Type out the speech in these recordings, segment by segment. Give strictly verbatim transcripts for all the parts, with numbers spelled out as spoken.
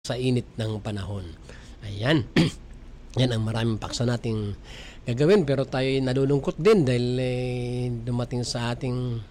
sa init ng panahon. Ayan. Yan ang maraming paksa nating gagawin, pero tayo ay nalulungkot din dahil eh, dumating sa ating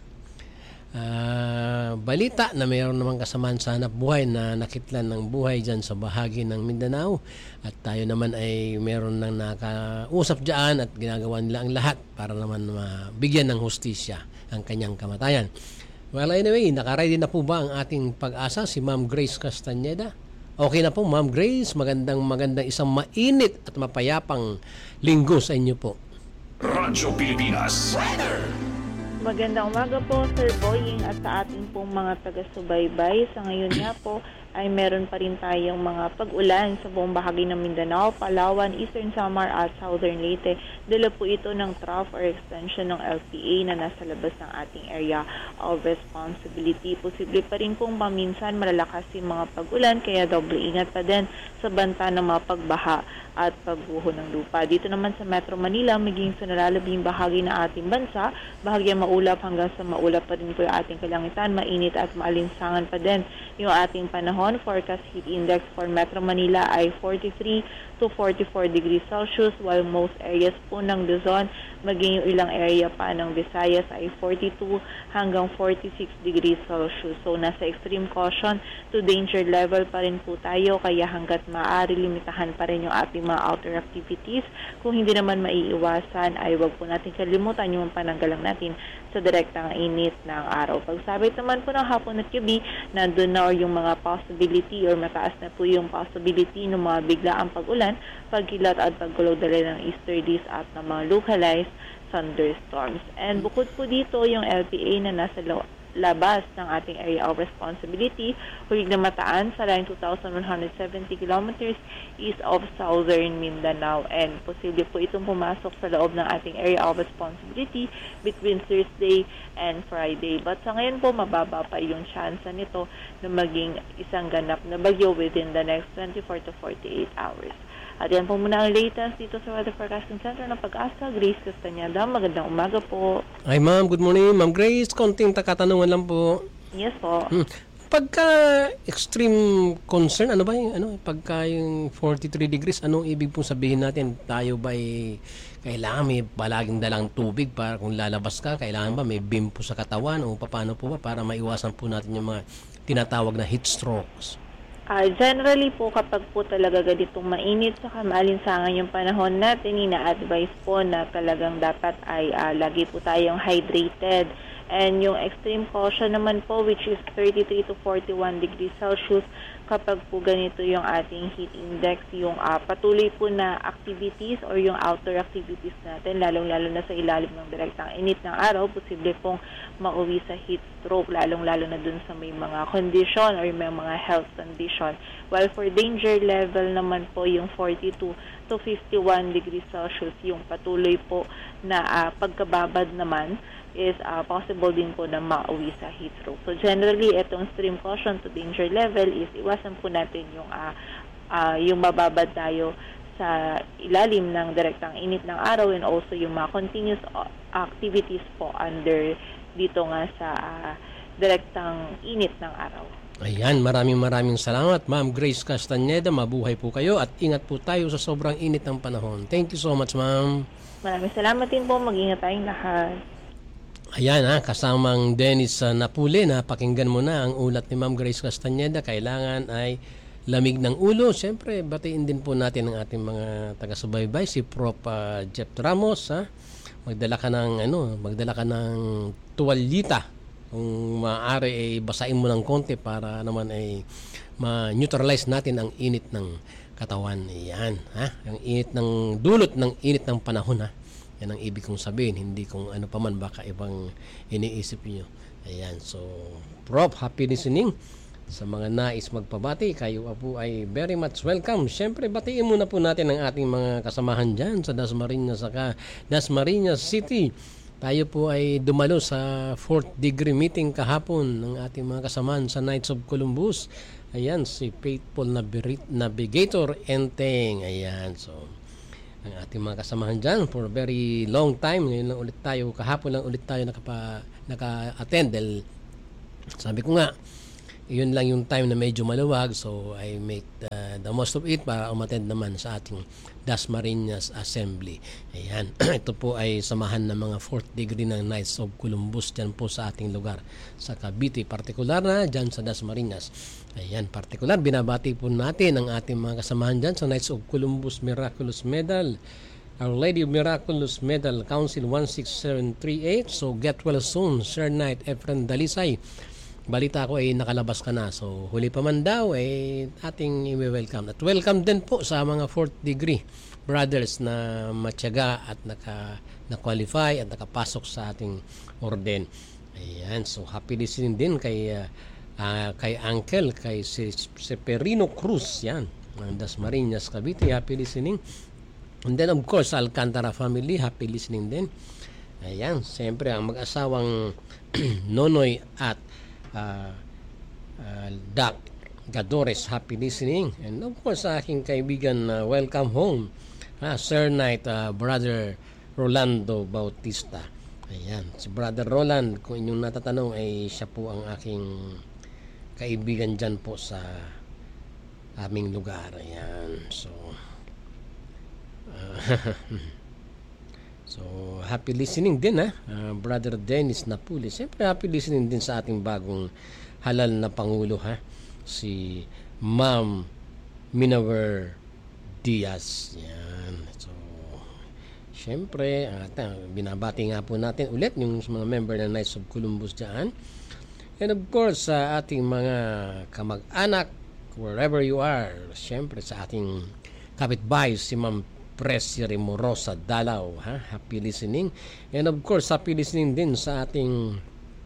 uh, balita na mayroon namang kasamaan sa hanap buhay na nakitlan ng buhay dyan sa bahagi ng Mindanao, at tayo naman ay mayroon nang nakausap dyan at ginagawa nila ang lahat para naman mabigyan ng hustisya ang kanyang kamatayan. Well, anyway, nakaready na po ba ang ating pag-asa, si Ma'am Grace Castañeda? Okay na po, Ma'am Grace. Magandang magandang isang mainit at mapayapang linggo sa inyo po. Radyo Pilipinas Weather. Magandang umaga po, Sir Boying, at sa ating pong mga taga-subaybay. Sa ngayon nga po ay meron pa rin tayong mga pag-ulan sa buong bahagi ng Mindanao, Palawan, Eastern Samar at Southern Leyte. Dala po ito ng trough or extension ng L P A na nasa labas ng ating area of responsibility. Posible pa rin pong paminsan malalakas yung mga pag-ulan, kaya doble ingat pa din sa banta ng mga pagbaha at pagguho ng lupa. Dito naman sa Metro Manila, maging sa nalalabing bahagi ng ating bansa, bahagyang maulap hanggang sa maulap pa rin po yung ating kalangitan, mainit at maalinsangan pa din yung ating panahon. Forecast heat index for Metro Manila ay forty-three to forty-four degrees Celsius, while most areas po ng Luzon, maging yung ilang area pa ng Visayas ay forty-two hanggang forty-six degrees Celsius. So nasa extreme caution to danger level pa rin po tayo, kaya hanggat maaari limitahan pa rin yung ating mga outdoor activities. Kung hindi naman maiiwasan ay wag po natin kalimutan yung pananggalang natin sa direktang init ng araw. Pagsabit naman po ng hapon at gabi, nandun na yung mga possibility or mataas na po yung possibility ng mga biglaang pag-ulan, pagkilat at paggulo dala ng easterlies at ng mga localized thunderstorms. And bukod po dito, yung L P A na nasa lo- labas ng ating area of responsibility, hulig na mataan sa line two thousand one hundred seventy kilometers east of southern Mindanao, and posible po itong pumasok sa loob ng ating area of responsibility between Thursday and Friday. But sa ngayon po, mababa pa yung chance nito na maging isang ganap na bagyo within the next twenty-four to forty-eight hours. At yan po muna ang latest dito sa Weather Forecasting Center ng Pag-asa. Grace Castañeda, magandang umaga po. Ay ma'am, good morning. Ma'am Grace, konting takatanungan lang po. Yes po. Hmm. Pagka extreme concern, ano ba yung, ano, pagka yung forty-three degrees, anong ibig pong sabihin natin? Tayo ba ay kailangan may palaging dalang tubig para kung lalabas ka? Kailangan ba may beam po sa katawan? O paano po ba para maiwasan po natin yung mga tinatawag na heat strokes? Uh, generally po, kapag po talaga ganitong mainit sa maalinsangan yung panahon natin, ina-advise po na talagang dapat ay uh, lagi po tayong hydrated. And yung extreme caution naman po, which is thirty-three to forty-one degrees Celsius, kapag po ganito yung ating heat index, yung uh, patuloy po na activities or yung outdoor activities natin, lalong-lalo na sa ilalim ng direktang init ng araw, posible pong mauwi sa heat stroke, lalong-lalo na dun sa may mga condition or may mga health condition. While for danger level naman po, yung forty-two to fifty-one degrees Celsius, yung patuloy po na uh, pagkababad naman, is uh, possible din po na mauwi sa heat stroke. So generally, itong extreme caution to danger level is iwasan po natin yung uh, uh, yung mababad tayo sa ilalim ng direktang init ng araw, and also yung mga continuous activities po under dito nga sa uh, direktang init ng araw. Ayan, maraming maraming salamat, Ma'am Grace Castañeda. Mabuhay po kayo at ingat po tayo sa sobrang init ng panahon. Thank you so much, ma'am. Maraming salamat din po. Mag-ingat tayong lahat. Ayan ha, kasamang Dennis uh, Napuli, na pakinggan mo na ang ulat ni Ma'am Grace Castañeda. Kailangan ay lamig ng ulo. Siyempre, batiin din po natin ang ating mga taga-subaybay, si Prof uh, Jeff Ramos. Ha? Magdala ka ng, ano, magdala ka ng tuwalyita. Kung maaari, ay basain mo ng konti para naman ay ma-neutralize natin ang init ng katawan. Ayan, ha? Ang init ng dulot ng init ng panahon, ha? Yan ang ibig kong sabihin, hindi kung ano pa man, baka ibang iniisip nyo. Ayan, so, Prof, happy listening. Sa mga nais magpabati, kayo po ay very much welcome. Siyempre, batiin muna po natin ang ating mga kasamahan dyan sa Dasmariñas, saka Dasmariñas City. Tayo po ay dumalo sa fourth degree meeting kahapon ng ating mga kasamahan sa Knights of Columbus. Ayan, si Faithful Navigator Enteng. Ayan, so, ang ating mga kasamahan dyan for a very long time. Ngayon lang ulit tayo, kahapon lang ulit tayo nakapa, naka-attend. Dahil, sabi ko nga, yun lang yung time na medyo maluwag, so I make the, the most of it para umattend naman sa ating Dasmariñas Assembly. Ayan, ito po ay samahan ng mga fourth degree ng Knights of Columbus dyan po sa ating lugar, sa Cavite, partikular na dyan sa Dasmariñas. Ayan, partikular, binabati po natin ang ating mga kasamahan dyan sa Knights of Columbus Miraculous Medal, Our Lady of Miraculous Medal, Council one six seven three eight. So get well soon, Sir Knight Efren Dalisay. Balita ko ay nakalabas ka na. So huli pa man daw ay ating i-welcome. At welcome din po sa mga fourth degree brothers na matyaga at naka, na-qualify at nakapasok sa ating orden. Ayan, so happy listening din kay uh, uh, kay Uncle, kay si Severino Cruz, yan, ng Dasmariñas, Cavite, happy listening. And then of course, Alcantara family, happy listening din. Ayan, siyempre ang mag-asawang Nonoy at uh, uh, Doc Gadores, happy listening. And of course, sa aking kaibigan, uh, welcome home, uh, Sir Knight, uh, Brother Rolando Bautista. Ayan, si Brother Roland, kung inyong natatanong, ay siya po ang aking kaibigan dyan po sa aming lugar. Ayan, so uh, so happy listening din, ha, uh, Brother Dennis Napuli. Siyempre happy listening din sa ating bagong halal na Pangulo, ha, si Ma'am Minawer Diaz. Yan, so siyempre, at uh, binabati nga po natin ulit yung mga member ng Knights of Columbus dyan. And of course, sa ating mga kamag-anak, wherever you are, siyempre sa ating kapitbahay, si Ma'am Presi Remorosa Dalaw, ha? Happy listening. And of course, happy listening din sa ating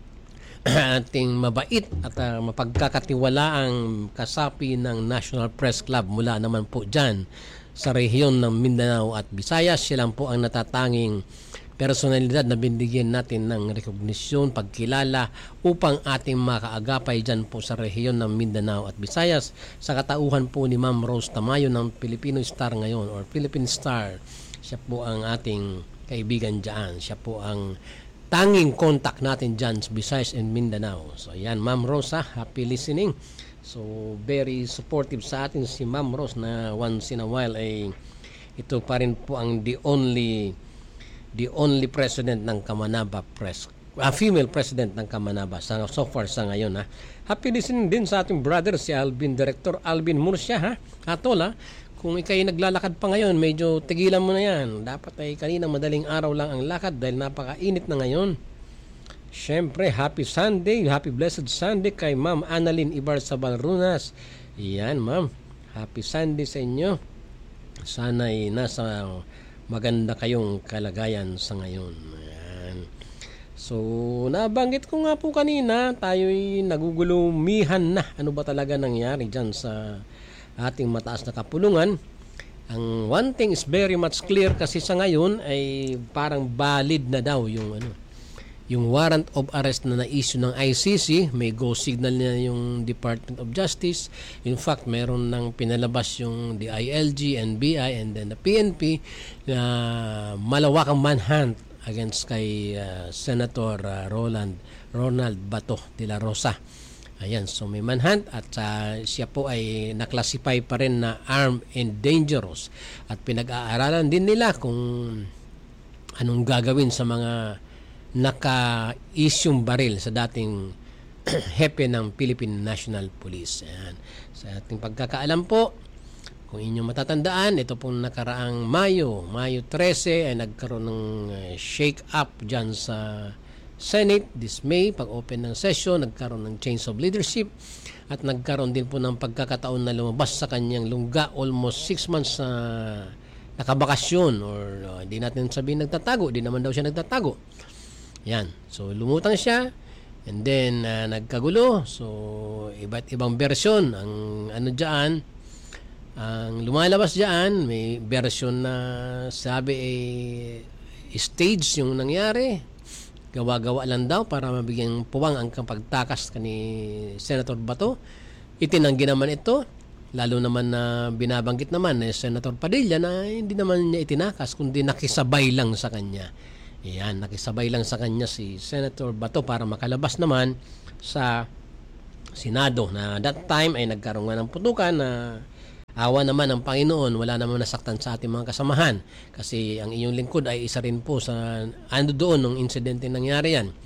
ating mabait at uh, mapagkakatiwalaang kasapi ng National Press Club mula naman po dyan sa rehiyon ng Mindanao at Visayas. Siya lang po ang natatanging personalidad na binigyan natin ng rekognisyon, pagkilala upang ating makaagapay dyan po sa rehiyon ng Mindanao at Visayas sa katauhan po ni Ma'am Rose Tamayo ng Filipino Star ngayon or Philippine Star. Siya po ang ating kaibigan dyan. Siya po ang tanging contact natin dyan sa Visayas and Mindanao. So yan, Ma'am Rose, happy listening. So very supportive sa atin si Ma'am Rose na once in a while ay ito pa rin po ang the only the only president ng Kamanaba Press, a uh, female president ng Kamanaba sa, so far sa ngayon, ha. Happy listening din sa ating brother si Alvin, Director Alvin Murcia, ha. Atol, ha, kung ikay naglalakad pa ngayon, medyo tigilan mo na yan. Dapat ay kaninang madaling araw lang ang lakad dahil napakainit na ngayon. Siyempre, happy Sunday, happy blessed Sunday kay Ma'am Annalyn Ibar Sabalrunas. Yan, ma'am, happy Sunday sa inyo. Sana'y nasa maganda kayong kalagayan sa ngayon. Ayan. So, nabanggit ko nga po kanina, tayo'y nagugulumihan na. Ano ba talaga nangyari dyan sa ating mataas na kapulungan? Ang one thing is very much clear kasi sa ngayon ay parang valid na daw yung ano, yung warrant of arrest na na-issue ng I C C. May go signal na yung Department of Justice. In fact, meron nang pinalabas yung D I L G, N B I, and then the P N P na malawakang manhunt against kay uh, Senator uh, Roland Ronald Bato de la Rosa. Ayan, so may manhunt at uh, siya po ay naklasify pa rin na armed and dangerous. At pinag-aaralan din nila kung anong gagawin sa mga naka-isyong baril sa dating hepe ng Philippine National Police. Ayan. Sa ating pagkakaalam po, kung inyong matatandaan, ito pong nakaraang Mayo, Mayo thirteen ay nagkaroon ng uh, shake-up dyan sa Senate this May, pag-open ng session, nagkaroon ng change of leadership at nagkaroon din po ng pagkakataon na lumabas sa kanyang lungga almost six months na uh, nakabakasyon or uh, hindi natin sabihin nagtatago, hindi naman daw siya nagtatago. Yan. So, lumutang siya and then uh, nagkagulo. So, iba't ibang version ang ano diyan, ang lumalabas diyan, may version na sabi eh stage yung nangyari. Gawa-gawa lang daw para mabigyan puwang ang pagtakas ni Senator Bato. Itinanggi naman ito. Lalo naman na binabanggit naman ni Senator Padilla na hindi naman niya itinakas kundi nakisabay lang sa kanya. Yan, nakisabay lang sa kanya si Senator Bato para makalabas naman sa Senado na that time ay nagkaroon nga ng putukan na awa naman ng Panginoon, wala naman nasaktan sa ating mga kasamahan kasi ang inyong lingkod ay isa rin po sa ando doon nung insidente nangyari yan.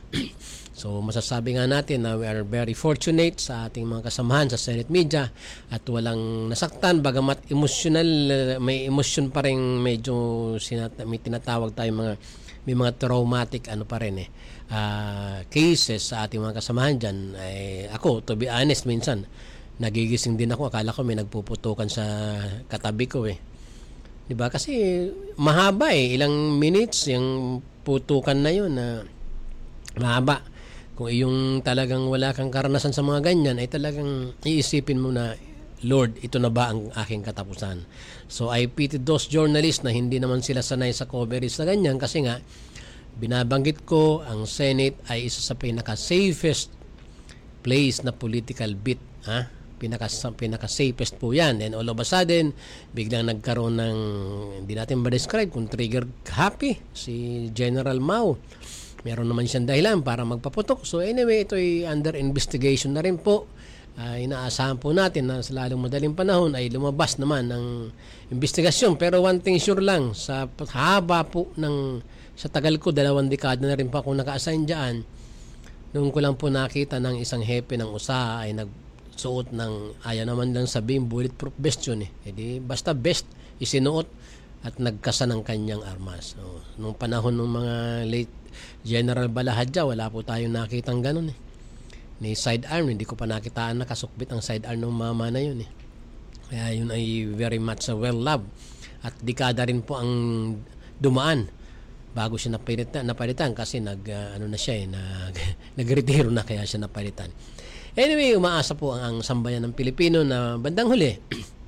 So masasabi nga natin na we are very fortunate sa ating mga kasamahan sa Senate Media at walang nasaktan bagamat emotional, may emotion pa rin medyo sinat- may tinatawag tayo mga may mga traumatic ano pa rin eh uh, cases sa ating mga kasamahan dyan. Ay, ako to be honest minsan nagigising din ako, akala ko may nagpuputukan sa katabi ko eh. 'Di ba? Kasi mahaba eh, ilang minutes yung putukan na 'yon na mahaba. Kung yung talagang wala kang karanasan sa mga ganyan ay talagang iisipin mo na Lord, ito na ba ang aking katapusan? So I pity those journalists na hindi naman sila sanay sa coverage na ganyan kasi nga binabanggit ko ang Senate ay isa sa pinaka-safest place na political bit, ha? pinaka pinaka safest po yan. And all of a sudden biglang nagkaroon ng hindi natin ma-describe kung trigger happy si General Mao, meron naman siyang dahilan para magpaputok. So anyway, ito ay under investigation na rin po. Uh, inaasahan po natin na sa lalong madaling panahon ay lumabas naman ng investigasyon. Pero one thing sure lang, sa haba po ng sa tagal ko, dalawang dekada na rin pa akong naka-assign dyan, noong ko lang po nakita ng isang hepe ng U S A ay nag suot ng, ayaw naman lang sabihin bulletproof vest yun eh. E di, basta vest isinuot at nagkasa ng kanyang armas. So, nung panahon ng mga late General Balahadja, wala po tayong nakitang ganun eh. Ni sidearm, hindi ko pa nakitaan nakasukbit ang sidearm ng mama na yun eh. Kaya yun ay very much uh, well loved. At dekada rin po ang dumaan bago siya napalitan, napalitan kasi nag, uh, ano na siya eh, nag, nagretiro na kaya siya napalitan. Anyway, umaasa po ang, ang sambayan ng Pilipino na bandang huli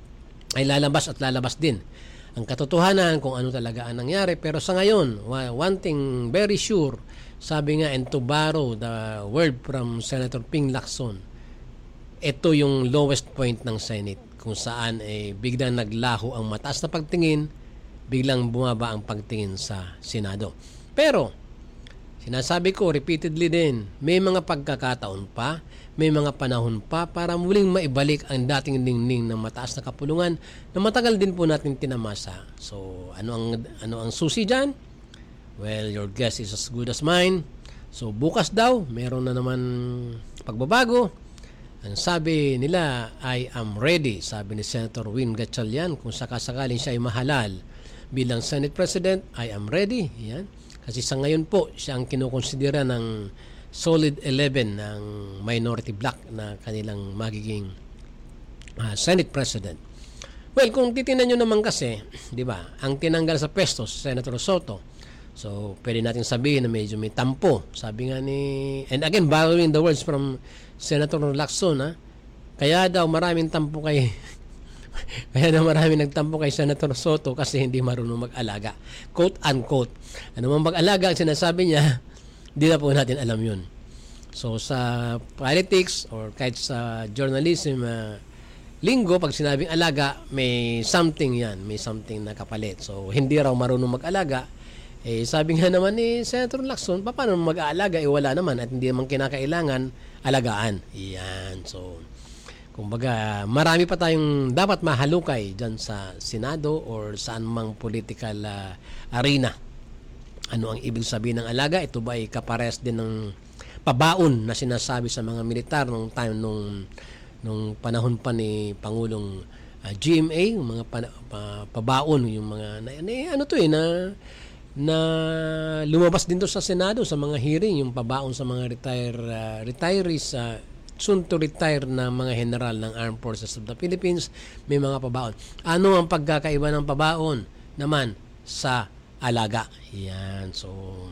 ay lalabas at lalabas din ang katotohanan kung ano talaga ang nangyari. Pero sa ngayon, one thing very sure, sabi nga, and to borrow the word from Senator Ping Lacson, ito yung lowest point ng Senate kung saan eh, biglang naglaho ang mataas na pagtingin, biglang bumaba ang pagtingin sa Senado. Pero, sinasabi ko repeatedly din, may mga pagkakataon pa, may mga panahon pa para muling maibalik ang dating ningning ng mataas na kapulungan na matagal din po natin tinamasa. So, ano ang ano ang susi dyan? Well, your guess is as good as mine. So, bukas daw, meron na naman pagbabago. Ang sabi nila, I am ready, sabi ni Senator Win Gatchalian, kung sakasakaling siya ay mahalal bilang Senate President, I am ready. Yan. Kasi sa ngayon po, siya ang kinukonsidera ng solid eleven ng minority bloc na kanilang magiging uh, Senate President. Well, kung titingnan nyo naman kasi, di ba, ang tinanggal sa pwesto si Senator Soto, so pwede natin sabihin na medyo may tampo. Sabi nga ni, and again, borrowing the words from Senator Lacson, ha, kaya daw maraming tampo kay kaya daw maraming nagtampo kay Senator Soto kasi hindi marunong mag-alaga. Quote unquote. Ano mang mag-alaga ang sinasabi niya, hindi na po natin alam yun. So sa politics or kahit sa journalism uh, linggo, pag sinabing alaga, may something yan, may something na kapalit. So hindi raw marunong mag-alaga. Eh sabi nga naman ni Senator Lacson, paano mag-aalaga? Eh wala naman at hindi naman kinakailangan alagaan. Yan. So kumbaga, marami pa tayong dapat mahalukay dyan sa Senado or saan mang political uh, arena. Ano ang ibig sabihin ng alaga? Ito ba ay kapares din ng pabaon na sinasabi sa mga militar nung time nung nung panahon pa ni Pangulong uh, G M A, yung mga pa, pa, pabaon, yung mga na, na, ano to eh na na lumabas din to sa Senado sa mga hearing, yung pabaon sa mga retire uh, retirees uh, soon to retire na mga general ng Armed Forces of the Philippines, may mga pabaon. Ano ang pagkakaiba ng pabaon naman sa alaga? Yan. So,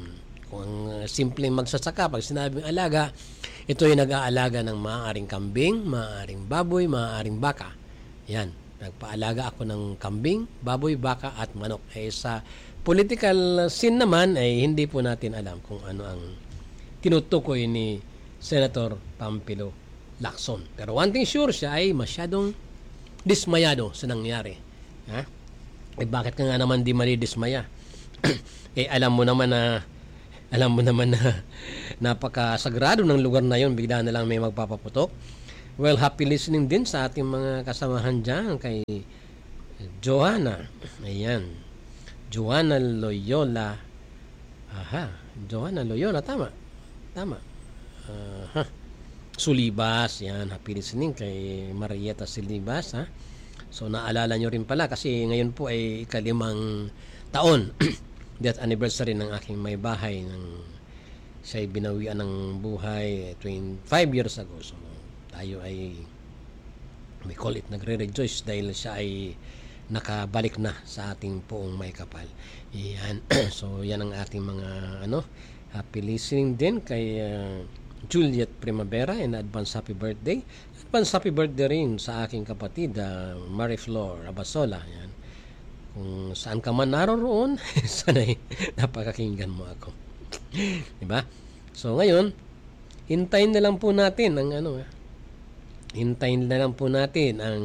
kung simpleng magsasaka, pag sinabing alaga, ito ay nag-aalaga ng maaaring kambing, maaaring baboy, maaaring baka. Yan. Nagpaalaga ako ng kambing, baboy, baka at manok. Eh, sa political scene naman, ay hindi po natin alam kung ano ang tinutukoy ni Senator Pampilo Lacson. Pero one thing sure, siya ay masyadong dismayado sa nangyari. Ha? Eh bakit ka nga naman di mali dismaya? Eh alam mo naman na alam mo naman na napakasagrado ng lugar na yon, bigla na lang may magpapaputok. Well, happy listening din sa ating mga kasamahan dyan kay Joanna. Ayan. Joanna Loyola. Aha. Joanna Loyola. Tama. Tama. Aha. Sulibas. Yan. Happy listening kay Marieta Sulibas. Ha? So, naalala nyo rin pala kasi ngayon po ay ikalimang taon. Death anniversary ng aking may bahay. Ng, siya'y binawian ng buhay twenty-five years ago. So, tayo ay we call it nagre-rejoice dahil siya ay nakabalik na sa ating poong may kapal. Yan. So yan ang ating mga ano, happy listening din kay uh, Juliet Primavera and advance happy birthday. Advance happy birthday rin sa aking kapatid uh, Marie Flor Abasola. Yan. Kung saan ka man naroroon, sana'y napakakinggan mo ako. Diba? So ngayon, hintayin na lang po natin ang ano, hintayin na lang po natin ang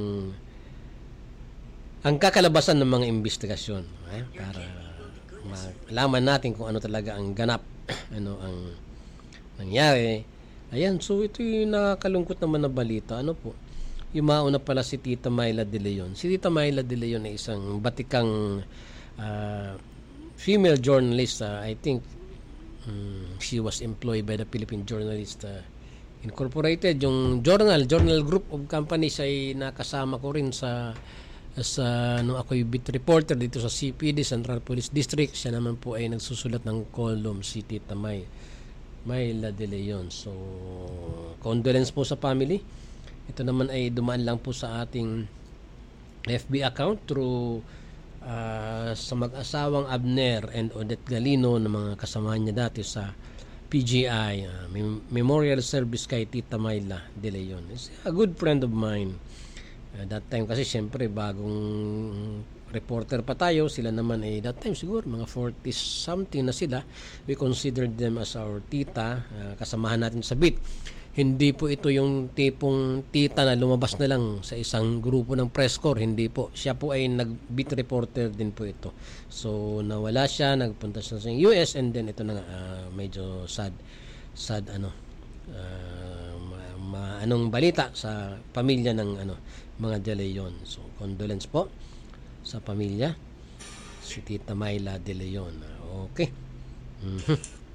ang kakalabasan ng mga investigasyon, eh, para malaman natin kung ano talaga ang ganap, ano ang nangyari. Ayan, so ito yung nakakalungkot naman na balita. Ano po? Yung mauna pala si Tita Myla De Leon. Si Tita Myla De Leon ay isang batikang uh, female journalist. Uh, I think um, she was employed by the Philippine Journalist uh, Incorporated. Yung journal, journal group of companies ay nakasama ko rin sa sa nung ako'y beat reporter dito sa C P D, Central Police District. Siya naman po ay nagsusulat ng column, si Tita May Myla De Leon. So condolence po sa family. Ito naman ay dumaan lang po sa ating F B account through uh, sa mag-asawang Abner and Odette Galino na mga kasama niya dati sa P G I, uh, memorial service kay Tita Myla De Leon. Is a good friend of mine. Uh, that time kasi syempre bagong reporter pa tayo, sila naman ay that time siguro mga forty something na sila. We considered them as our tita, uh, kasamahan natin sa beat. Hindi po ito yung tipong tita na lumabas na lang sa isang grupo ng press corps, hindi po. Siya po ay nag-beat reporter din po ito. So nawala siya, nagpunta siya sa U S and then ito na uh, medyo sad sad ano uh, ma, ma, anong balita sa pamilya ng ano mga De Leon. So condolence po sa pamilya si Tita Myla De Leon. Okay. Mm-hmm.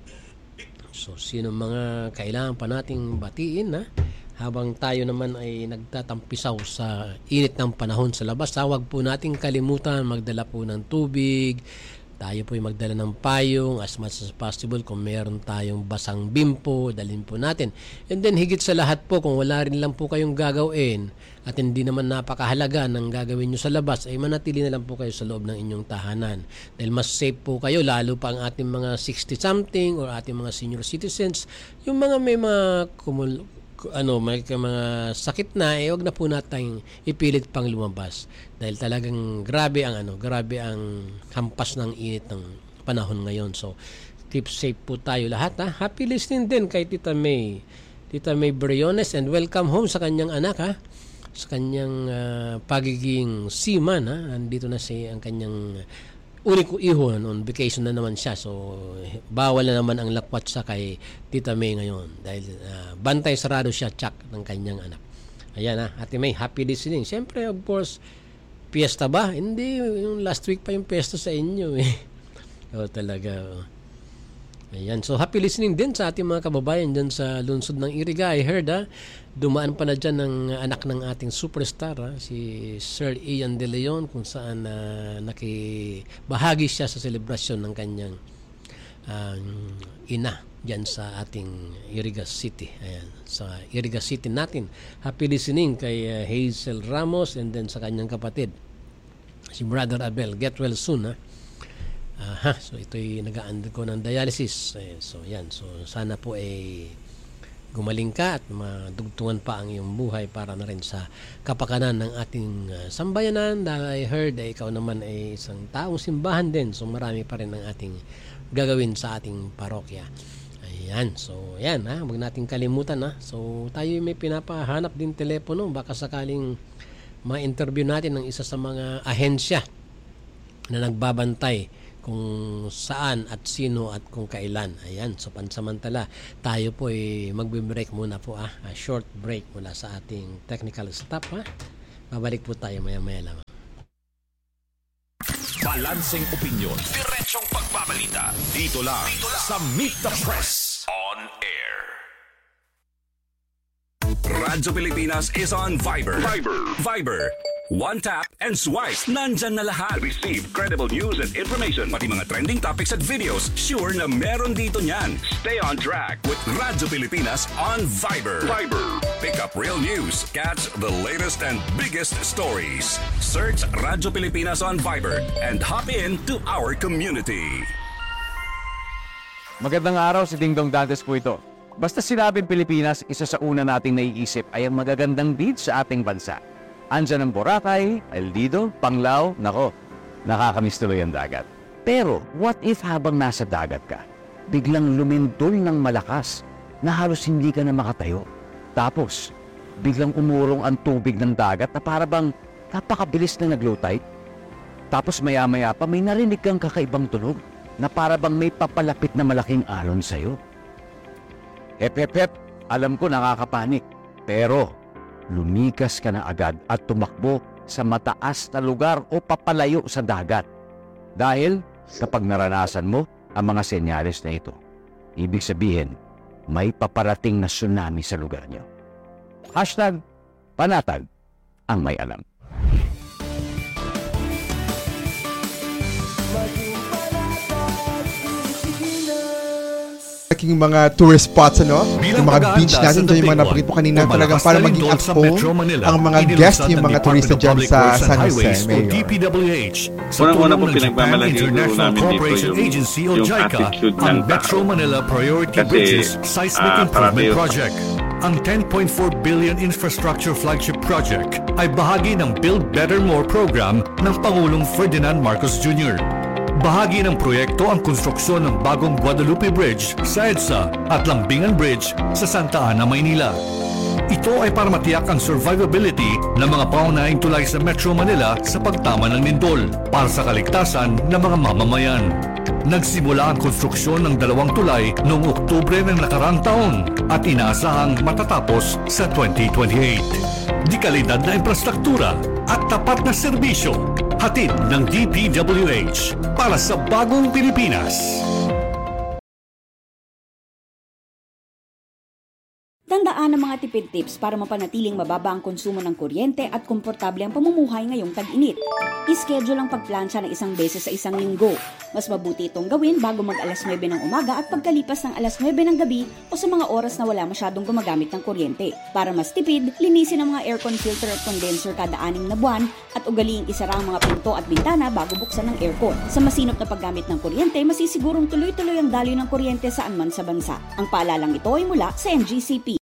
So sino mga kailangan pa nating batiin na habang tayo naman ay nagtatampisaw sa init ng panahon sa labas. Huwag po nating kalimutan magdala po ng tubig. Tayo po ay magdala ng payong as much as possible. Kung meron tayong basang bimpo, dalhin po natin. And then higit sa lahat po, kung wala rin lang po kayong gagawin at hindi naman napakahalaga ng gagawin nyo sa labas, ay manatili na lang po kayo sa loob ng inyong tahanan. Dahil mas safe po kayo, lalo pa ang ating mga sixty something or ating mga senior citizens. Yung mga may mga kumul ano, may mga sakit na, eh, wag na po natin ipilit pang lumabas dahil talagang grabe ang ano, grabe ang hampas ng init ng panahon ngayon. So keep safe po tayo lahat, ha. Happy listening din kay Tita May Tita May Briones and welcome home sa kanyang anak, ha, sa kanyang uh, pagiging seaman, ha. Andito na si ang kanyang uniko iho, on vacation na naman siya. So bawal na naman ang lakwat sa kay Tita May ngayon dahil uh, bantay sarado siya, check ng kanyang anak. Ayan, ha, Ate May, happy listening. Siyempre, of course, piyesta ba? Hindi, yung last week pa yung piyesta sa inyo, eh. O talaga, oh. Ayan, so happy listening din sa ating mga kababayan dyan sa lungsod ng Iriga. I heard, ha, dumaan pa na dyan ng anak ng ating superstar, ha, si Sir Ian De Leon, kung saan uh, nakibahagi siya sa selebrasyon ng kanyang um, ina dyan sa ating Iriga City. Ayan, sa Iriga City natin. Happy listening kay uh, Hazel Ramos and then sa kanyang kapatid, si Brother Abel. Get well soon, ha. Aha, so ito'y nag-undergo ng dialysis. Eh, so yan, so sana po ay gumaling ka at madugtungan pa ang iyong buhay para na rin sa kapakanan ng ating uh, sambayanan. Dahil I heard eh, ikaw naman ay isang taong simbahan din, so marami pa rin ang ating gagawin sa ating parokya. Ayan, so yan, ha, huwag nating kalimutan, ha. So tayo may pinapahanap din telepono, baka sakaling ma-interview natin ng isa sa mga ahensya na nagbabantay kung saan at sino at kung kailan. Ayan, so pansamantala, tayo po ay magbe-break muna po, ah. A short break mula sa ating technical staff, ha. Babalik po tayo maya-maya lang. Balanseng opinion, diretsong pagbabalita. Dito lang, Dito lang sa Meet the Press on Air. Radyo Pilipinas is on Viber. Viber. Viber. One tap and swipe. Nandyan na lahat. Receive credible news and information. Pati mga trending topics at videos. Sure na meron dito niyan. Stay on track with Radyo Pilipinas on Viber. Viber. Pick up real news. Catch the latest and biggest stories. Search Radyo Pilipinas on Viber and hop in to our community. Magandang araw, si Ding Dong Dantes po ito. Basta sinabing Pilipinas, isa sa una nating naiisip ay ang magagandang beach sa ating bansa. Andyan ang Boracay, El Nido, Panglao, nako, nakakamiss tuloy ang dagat. Pero, what if habang nasa dagat ka, biglang lumindol ng malakas na halos hindi ka na makatayo? Tapos, biglang umurong ang tubig ng dagat na para bang napakabilis na nag-low tide? Tapos maya-maya pa may narinig kang kakaibang tunog na para bang may papalapit na malaking alon sa'yo. Hep, hep, hep, alam ko nakakapanik, pero lumikas ka na agad at tumakbo sa mataas na lugar o papalayo sa dagat. Dahil kapag naranasan mo ang mga senyales na ito, ibig sabihin, may paparating na tsunami sa lugar nyo. Hashtag panatag ang may alam. Aking mga tourist spots, ano? Yung mga beach natin dyan, yung mga nabanggit mo kanina, talagang para maging at home ang mga guest, yung mga turista dyan sa San Jose, Mayor. Unang-una po pinagmamalaki ko namin dito yung, yung attitude ng tao. Kasi uh, parati ang ten point four billion infrastructure flagship project ay bahagi ng Build Better More program ng Pangulong Ferdinand Marcos Junior Bahagi ng proyekto ang konstruksyon ng bagong Guadalupe Bridge sa EDSA at Lambingan Bridge sa Santa Ana, Maynila. Ito ay para matiyak ang survivability ng mga paunahing tulay sa Metro Manila sa pagtama ng lindol para sa kaligtasan ng mga mamamayan. Nagsimula ang konstruksyon ng dalawang tulay noong Oktubre ng nakarang taon at inaasahang matatapos sa twenty twenty-eight. Di kalidad na infrastruktura at tapat na serbisyo, hatid ng D P W H para sa bagong Pilipinas. Tandaan ang mga tipid tips para mapanatiling mababa ang konsumo ng kuryente at komportable ang pamumuhay ngayong tag-init. I-schedule ang pagplansya ng isang beses sa isang linggo. Mas mabuti itong gawin bago mag alas nuwebe ng umaga at pagkalipas ng alas nuwebe ng gabi o sa mga oras na wala masyadong gumagamit ng kuryente. Para mas tipid, linisin ang mga aircon filter at condenser kada anim na buwan at ugaliing isara ang mga pinto at bintana bago buksan ng aircon. Sa masinop na paggamit ng kuryente, masisigurong tuloy-tuloy ang daloy ng kuryente saan man sa bansa. Ang paalalang ito ay mula sa M G C P.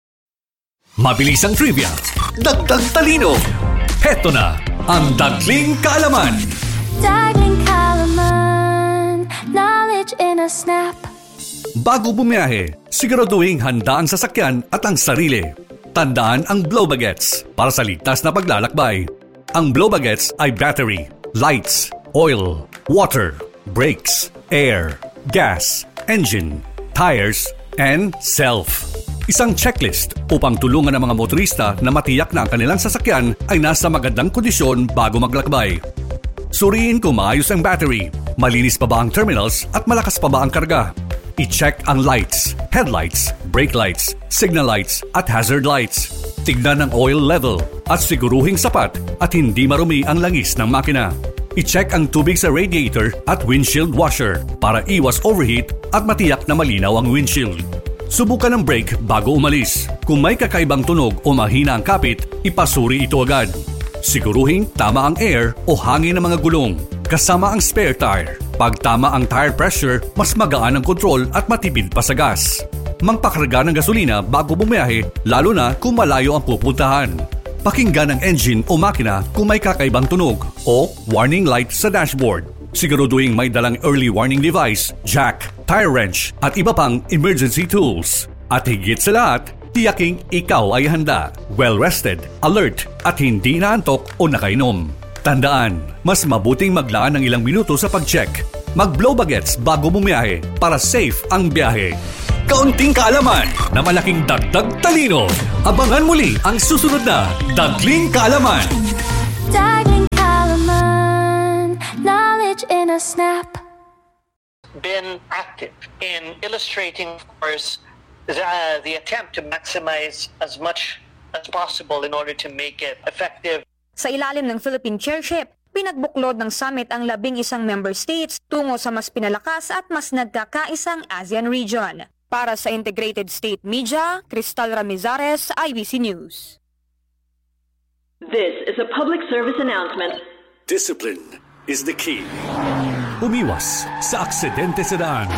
Mabilis ang trivia, dagdag talino. Heto na ang Dagling Kaalaman. Dagling Kaalaman, knowledge in a snap. Bago bumiyahe, siguraduhin handa ang sasakyan at ang sarili. Tandaan ang blow bagets para sa ligtas na paglalakbay. Ang blow bagets ay battery, lights, oil, water, brakes, air, gas, engine, tires, and self. Isang checklist upang tulungan ang mga motorista na matiyak na ang kanilang sasakyan ay nasa magandang kondisyon bago maglakbay. Suriin kung maayos ang battery, malinis pa ba ang terminals at malakas pa ba ang karga. I-check ang lights, headlights, brake lights, signal lights at hazard lights. Tignan ang oil level at siguruhing sapat at hindi marumi ang langis ng makina. I-check ang tubig sa radiator at windshield washer para iwas overheat at matiyak na malinaw ang windshield. Subukan ang brake bago umalis. Kung may kakaibang tunog o mahina ang kapit, ipasuri ito agad. Siguruhin tama ang air o hangin ng mga gulong, kasama ang spare tire. Pag tama ang tire pressure, mas magaan ang kontrol at matipid pa sa gas. Magpakarga ng gasolina bago bumiyahe, lalo na kung malayo ang pupuntahan. Pakinggan ang engine o makina kung may kakaibang tunog o warning light sa dashboard. Siguraduhin may dalang early warning device, jack, tire wrench at iba pang emergency tools. At higit sa lahat, tiyaking ikaw ay handa, well-rested, alert at hindi inaantok o nakainom. Tandaan, mas mabuting maglaan ng ilang minuto sa pag-check Mag-Blow Bagets bago bumiyahe para safe ang biyahe. Kaunting kaalaman na malaking dagdag talino. Abangan muli ang susunod na Dagling Kaalaman. Dagling Kaalaman, knowledge in a snap. Been active in illustrating, of course, the, uh, the attempt to maximize as much as possible in order to make it effective. Sa ilalim ng Philippine Chairship, pinagbuklod ng summit ang labing isang member states tungo sa mas pinalakas at mas nagkakaisang ASEAN region. Para sa Integrated State Media, Cristal Ramizares, I B C News. This is a public service announcement. Discipline is the key. Umiwas sa aksidente sa daan.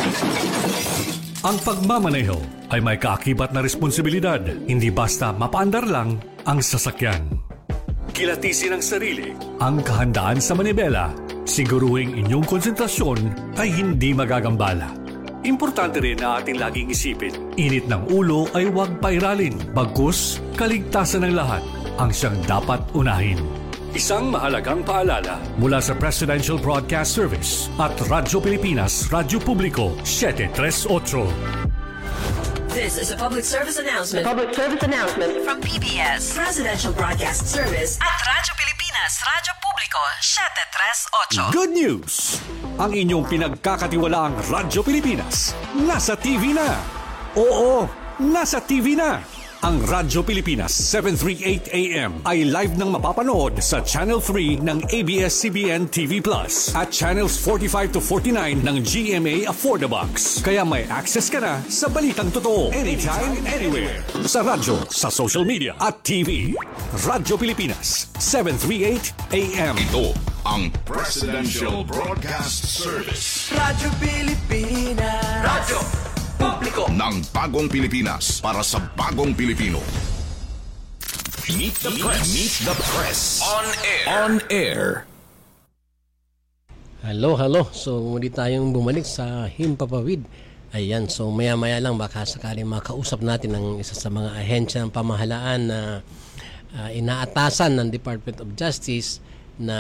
Ang pagmamaneho ay may kaakibat na responsibilidad, hindi basta mapaandar lang ang sasakyan. Kilatisin ang sarili, ang kahandaan sa manibela, siguruhing inyong konsentrasyon ay hindi magagambala. Importante rin na ating laging isipin, init ng ulo ay huwag pairalin, bagkus kaligtasan ng lahat ang siyang dapat unahin. Isang mahalagang paalala mula sa Presidential Broadcast Service at Radyo Pilipinas, Radyo Publiko, seven three eight. This is a public service announcement. Public service announcement From P B S, Presidential Broadcast Service at Radyo Pilipinas, Radyo Publiko, seven three eight. Good news! Ang inyong pinagkakatiwalaang Radyo Pilipinas, nasa T V na! Oo, nasa T V na! Ang Radyo Pilipinas seven thirty-eight A M ay live nang mapapanood sa Channel three ng A B S C B N T V Plus at Channels forty-five to forty-nine ng G M A Affordabox. Kaya may access ka na sa balitang totoo anytime, anywhere. Sa radyo, sa social media at T V. Radyo Pilipinas seven thirty-eight A M. Ito ang Presidential Broadcast Service. Radyo Pilipinas. Radyo Publiko ng bagong Pilipinas para sa bagong Pilipino. Meet the Press. Meet the Press. On air. On air. Hello, hello. So, muli tayong bumalik sa Himpapawid. Ayan, so maya-maya lang baka sakaling makausap natin ang isa sa mga ahensya ng pamahalaan na uh, inaatasan ng Department of Justice na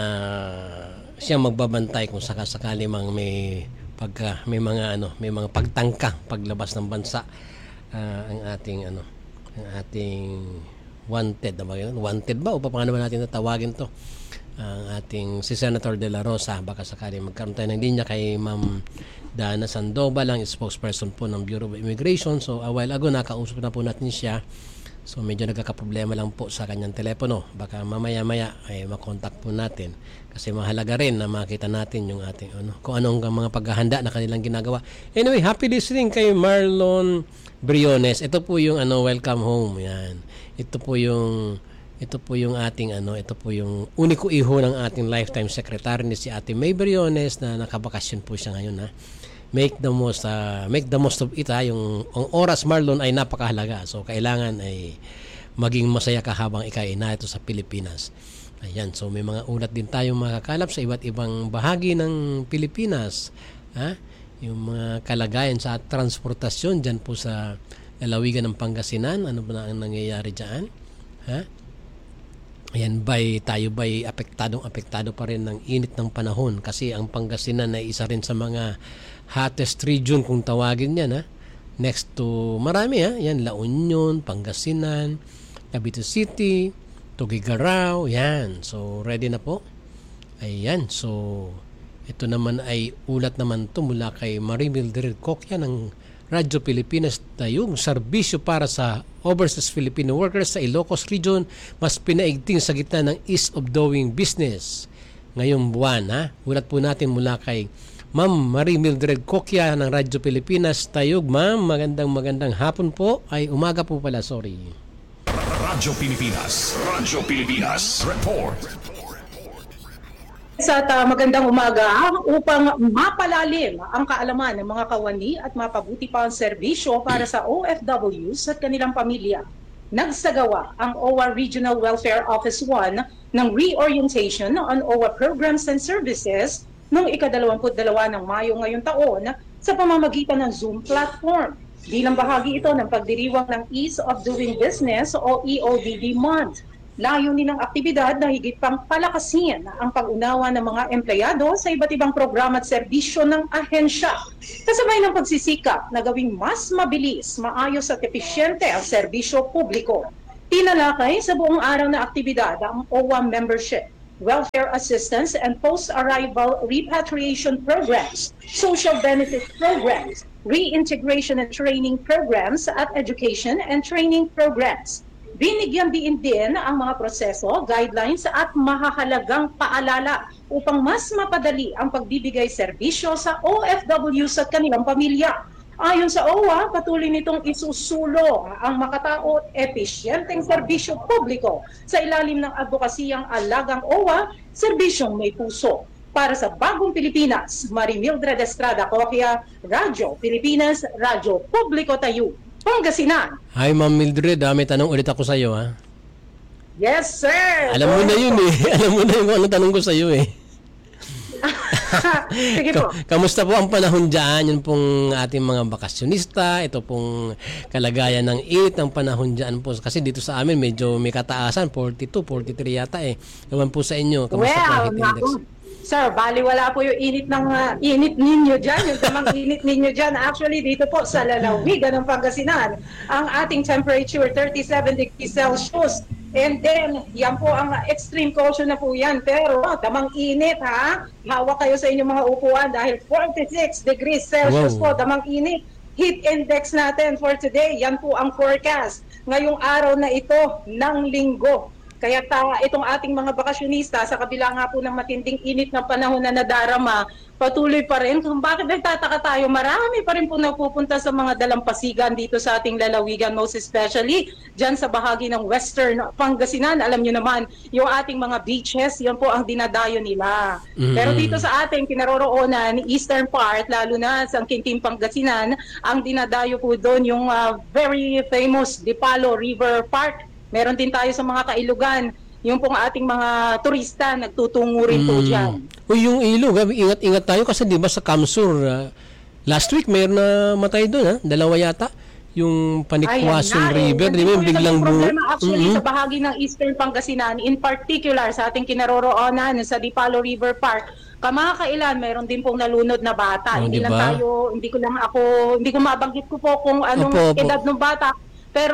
siyang magbabantay kung sakasakali mang may pagka may mga ano, may mga pagtangka paglabas ng bansa uh, ang ating ano, ang ating wanted, ba yun? Wanted ba o paano ba natin tatawagin to? Ang uh, ating si Senator De La Rosa, baka sakali magkaroon tayo ng linya kay Ma'am Dana Sandoval, ang spokesperson po ng Bureau of Immigration. So a while ago nakausap na po natin siya. So medyo nagkakaproblema lang po sa kanyang telepono. Baka mamaya-maya ay makontak po natin kasi mahalaga rin na makita natin yung ating ano, kung anong mga paghahanda na kanilang ginagawa. Anyway, happy listening kay Marlon Briones. Ito po yung ano, welcome home. Yan. Ito po yung ito po yung ating ano, ito po yung uniko iho ng ating lifetime secretary ni si Ate May Briones na nakabakasyon po siya ngayon, ha. Make the most uh, make the most of it, ha. Yung ang oras, Marlon, ay napakahalaga. So kailangan ay maging masaya ka habang ikaw ay narito sa Pilipinas. Ayan, so may mga ulat din tayong makakalap sa iba't ibang bahagi ng Pilipinas, ha? Yung mga kalagayan sa transportasyon diyan po sa lalawigan ng Pangasinan, ano ba na ang nangyayari diyan, ha? Ayan, ba'y tayo ba'y apektadong apektado pa rin ng init ng panahon kasi ang Pangasinan ay isa rin sa mga hottest region kung tawagin yan, ha? Next to marami, ha? Yan, La Union, Pangasinan, Cavite City, Tuguegarao, yan. So ready na po. Ayan, so ito naman ay ulat naman to mula kay Marimil Diricocchia ng Radyo Pilipinas, tayong serbisyo para sa overseas Filipino workers sa Ilocos Region mas pinaigting sa gitna ng ease of doing business ngayong buwan, ha? Ulat po natin mula kay Ma'am Marie Mildred Coquia ng Radyo Pilipinas. Tayog, ma'am. Magandang magandang hapon po. Ay, umaga po pala, sorry. Radyo Pilipinas. Radyo Pilipinas. Report. Sa uh, magandang umaga upang mapalalim ang kaalaman ng mga kawani at mapabuti pa ang serbisyo para sa O F Ws at kanilang pamilya. Nagsagawa ang O W A Regional Welfare Office one ng reorientation on O W A programs and services noong ikadalawamput dalawa ng Mayo ngayong taon sa pamamagitan ng Zoom platform. Bilang bahagi ito ng pagdiriwang ng Ease of Doing Business o E O D B Month. Layunin ng aktibidad na higit pang palakasin ang pag-unawa ng mga empleyado sa iba't ibang programa at serbisyo ng ahensya. Kasabay ng pagsisikap na gawing mas mabilis, maayos at episyente ang serbisyo publiko. Tinalakay sa buong araw na aktibidad ang O W A membership, welfare assistance and post-arrival repatriation programs, social benefit programs, reintegration and training programs at education and training programs. Binigyan din din ang mga proseso, guidelines at mahahalagang paalala upang mas mapadali ang pagbibigay serbisyo sa O F Ws at kanilang pamilya. Ayon sa O W A, patuloy nitong isusulong ang makatao at episyenteng serbisyo publiko sa ilalim ng advokasiyang alagang O W A, serbisyong may puso. Para sa Bagong Pilipinas, Marimildred Estrada Coquia, Radyo Pilipinas, Radyo Publiko Tayo, Pangasinan. Hi, Ma'am Mildred. Ah, may tanong ulit ako sa iyo, ha? Yes, sir. Alam mo na yun, eh. Alam mo na yung ano tanong ko sa iyo, eh. Sige po. Kamusta po ang panahon dyan? Yun pong ating mga bakasyonista, ito pong kalagayan ng init ng panahon dyan po. Kasi dito sa amin, medyo may kataasan, forty-two, forty-three yata, eh. Ewan po sa inyo. Kamusta well, po ang heat index? Sir, bali wala po yung init ng uh, init ninyo dyan, yung tamang init ninyo dyan. Actually, dito po sa lalawigan ng Pangasinan, ang ating temperature, thirty-seven degrees Celsius. And then, yan po ang extreme caution na po yan. Pero, tamang init ha. Hawak kayo sa inyong mga upuan dahil forty-six degrees Celsius wow. po, tamang init. Heat index natin for today, yan po ang forecast. Ngayong araw na ito ng linggo. Kaya ta, itong ating mga bakasyonista, sa kabila nga po ng matinding init ng panahon na nadarama, patuloy pa rin. Kung bakit nagtataka tayo, marami pa rin po napupunta sa mga dalampasigan dito sa ating lalawigan, most especially dyan sa bahagi ng Western Pangasinan. Alam nyo naman, yung ating mga beaches, yan po ang dinadayo nila. Mm-hmm. Pero dito sa ating kinaroroonan, eastern part, lalo na sa Quintin, Pangasinan, ang dinadayo po doon yung uh, very famous Dipalo River Park. Meron din tayo sa mga kailugan, yung pong ating mga turista nagtutungo rin po dyan. O yung ilog, ingat-ingat tayo kasi di ba sa Kamsur, uh, last week mayroon na matay doon, ha? Dalawa yata. Yung Panikwason River, di ba yung biglang bu... problema actually mm-hmm. sa bahagi ng Eastern Pangasinan, in particular sa ating kinaroroonan sa Dipalo River Park, kamakailan mayroon din pong nalunod na bata. Oh, hindi diba? lang tayo, hindi ko lang ako, hindi ko mabanggit ko po kung anong opo, opo. edad ng bata, pero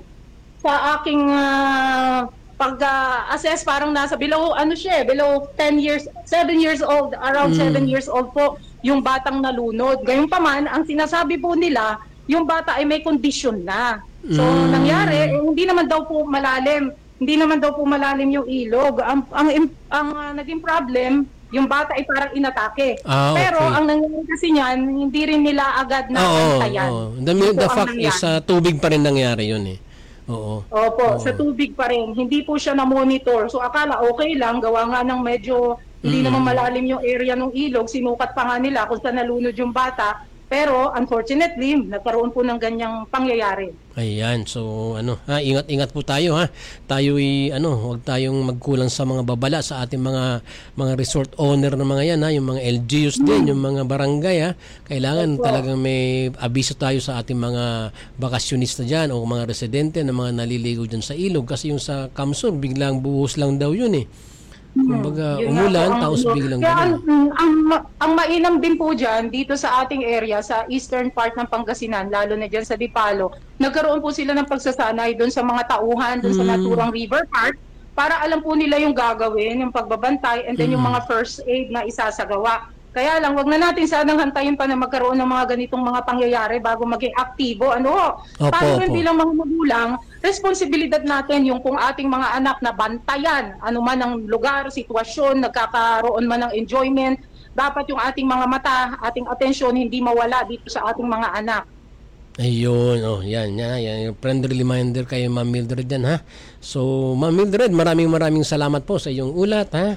sa aking uh, pag-assess, uh, parang nasa below, ano siya, below ten years, seven years old, around mm. seven years old po, yung batang nalunod. Gayunpaman, ang sinasabi po nila, yung bata ay may kondisyon na. So, mm. nangyari, eh, hindi naman daw po malalim, hindi naman daw po malalim yung ilog. Ang, ang, ang uh, naging problem, yung bata ay parang inatake. Ah, okay. Pero ang nangyari kasi niyan, hindi rin nila agad na antayan. Oh, oh. The, the fact is, uh, tubig pa rin nangyari yun eh. Oo. Opo, Oo. sa tubig pa rin. Hindi po siya na-monitor. So akala okay lang, gawa nga ng medyo hindi mm. naman malalim yung area ng ilog. Sinukat pa nga nila kung saan nalunod yung bata. Pero unfortunately, nagkaroon po ng ganyang pangyayari. Ayan, so ano, ha, ingat-ingat po tayo ha. Tayo ay ano, huwag tayong magkulang sa mga babala sa ating mga mga resort owner na mga yan ha, yung mga L G Us din, mm. yung mga barangay ha. Kailangan Opo. talagang may abiso tayo sa ating mga bakasyonista diyan o mga residente na mga naliligo diyan sa ilog kasi yung sa Kamsur biglang buhos lang daw yun eh. Kumbaga, hmm. umulan, tapos biglang kaya ang, ang, ang mainam din po dyan, dito sa ating area, sa eastern part ng Pangasinan, lalo na dyan sa Dipalo, nagkaroon po sila ng pagsasanay doon sa mga tauhan, doon hmm. sa naturang river park, para alam po nila yung gagawin, yung pagbabantay, and then hmm. yung mga first aid na isasagawa. Kaya lang, wag na natin sanang hantayin pa na magkaroon ng mga ganitong mga pangyayari bago maging aktibo. Ano? Opo, tayo rin opo. bilang mga magulang, responsibilidad natin yung kung ating mga anak na bantayan, ano man ang lugar, sitwasyon, nagkakaroon man ng enjoyment, dapat yung ating mga mata, ating atensyon hindi mawala dito sa ating mga anak. Ayun, oh, yan, yan, yan. Friendly reminder kayo, Ma'am Mildred yan, ha? So, Ma'am Mildred, maraming maraming salamat po sa iyong ulat, ha?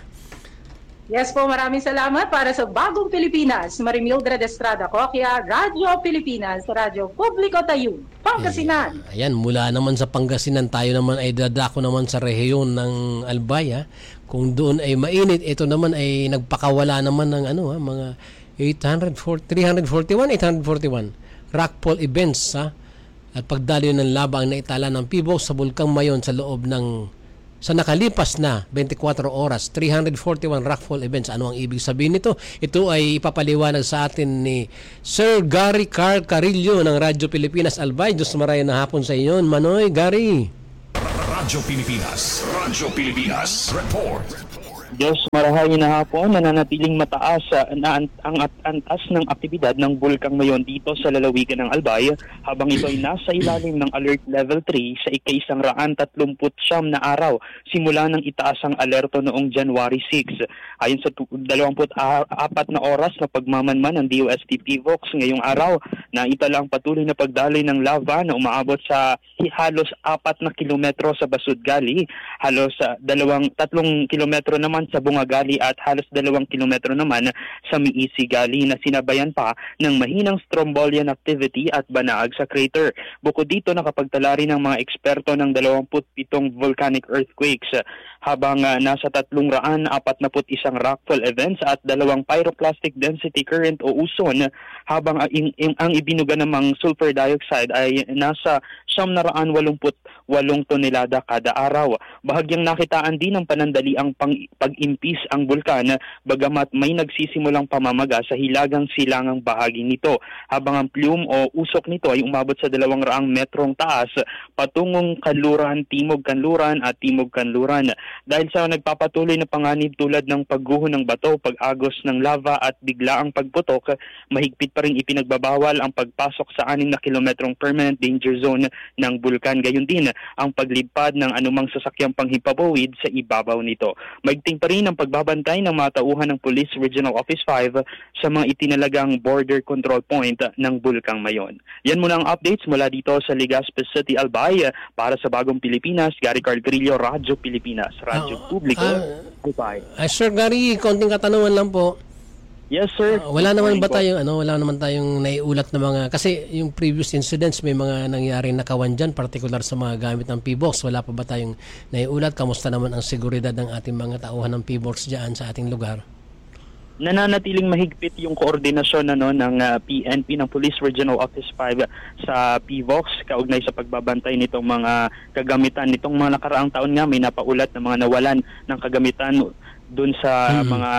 Yes po, maraming salamat para sa Bagong Pilipinas. Marimildred Estrada Coquia, Radyo Pilipinas, Radyo Publiko Tayo, Pangasinan. Ayan, ayan, mula naman sa Pangasinan, tayo naman ay dadako naman sa rehiyon ng Albay, ha? Kung doon ay mainit, ito naman ay nagpakawala naman ng ano, ha? Mga eight forty, three forty-one, eight forty-one rockfall events, ha? At pagdaloy ng laba ang naitala ng P B O S sa Bulkang Mayon sa loob ng sa nakalipas na twenty-four oras, three hundred forty-one rockfall events. Ano ang ibig sabihin nito? Ito ay ipapaliwanag sa atin ni Sir Gary Carl Carillo ng Radyo Pilipinas Albay. Diyos maraya na hapon sa inyo. Manoy, Gary. Radyo Pilipinas. Radyo Pilipinas. Report. Diyos marahay na hapon, nananatiling mataas uh, na ang, ang antas ng aktibidad ng bulkang ngayon dito sa lalawigan ng Albay habang ito ay nasa ilalim ng Alert Level three sa ika-isang raan tatlumput siyam na araw simula nang itaas ang alerto noong January sixth. Ayon sa dalawampu't apat na oras na pagmamanman ng D O S T P V O X ngayong araw na itala ang patuloy na pagdaloy ng lava na umaabot sa halos apat na kilometro sa Basud Gali, halos uh, dalawang tatlong kilometro naman sa Bungagali at halos dalawang kilometro naman sa Miisi Gali na sinabayan pa ng mahinang strombolian activity at banaag sa crater. Bukod dito, nakapagtala rin ng mga eksperto ng dalawampu't pitong volcanic earthquakes habang uh, nasa tatlong raan apat na put isang rockfall events at dalawang pyroclastic density current o uson habang uh, in, in, ang ibinuga namang sulfur dioxide ay nasa siyam na raan walumput walong tonelada kada araw. Bahagyang nakitaan din ng panandaliang pang, pag-impis ang bulkan bagamat may nagsisimulang pamamaga sa hilagang silangang bahagi nito habang ang plume o usok nito ay umabot sa dalawang raang metrong taas patungong kanluran, timog kanluran at timog kanluran. Dahil sa nagpapatuloy na panganib tulad ng pagguho ng bato, pag-agos ng lava at biglaang pagputok, mahigpit pa rin ipinagbabawal ang pagpasok sa anim na kilometrong permanent danger zone ng bulkan. Gayon din ang paglipad ng anumang sasakyang panghimpapawid sa ibabaw nito. Maigting pa rin ang pagbabantay ng mga tauhan ng Police Regional Office five sa mga itinalagang border control point ng bulkang Mayon. Yan muna ang updates mula dito sa Legazpi City, Albay. Para sa Bagong Pilipinas, Gary Carl Carillo, Radyo Pilipinas, Radyo uh, Publiko, Albay. Uh, uh, Sir Gary, konting katanungan lang po. Yes, sir. Uh, wala naman ba tayong ano, wala naman tayong naiulat na mga kasi yung previous incidents may mga nangyaring nakawan diyan, particular sa mga gamit ng P B O X. Wala pa ba tayong naiulat? Kamusta naman ang seguridad ng ating mga tauhan ng P B O X diyan sa ating lugar? Nananatiling mahigpit yung koordinasyon ano ng uh, P N P ng Police Regional Office five sa P B O X kaugnay sa pagbabantay nitong mga kagamitan. Nitong mga nakaraang taon nga may napaulat na mga nawalan ng kagamitan dun sa hmm. mga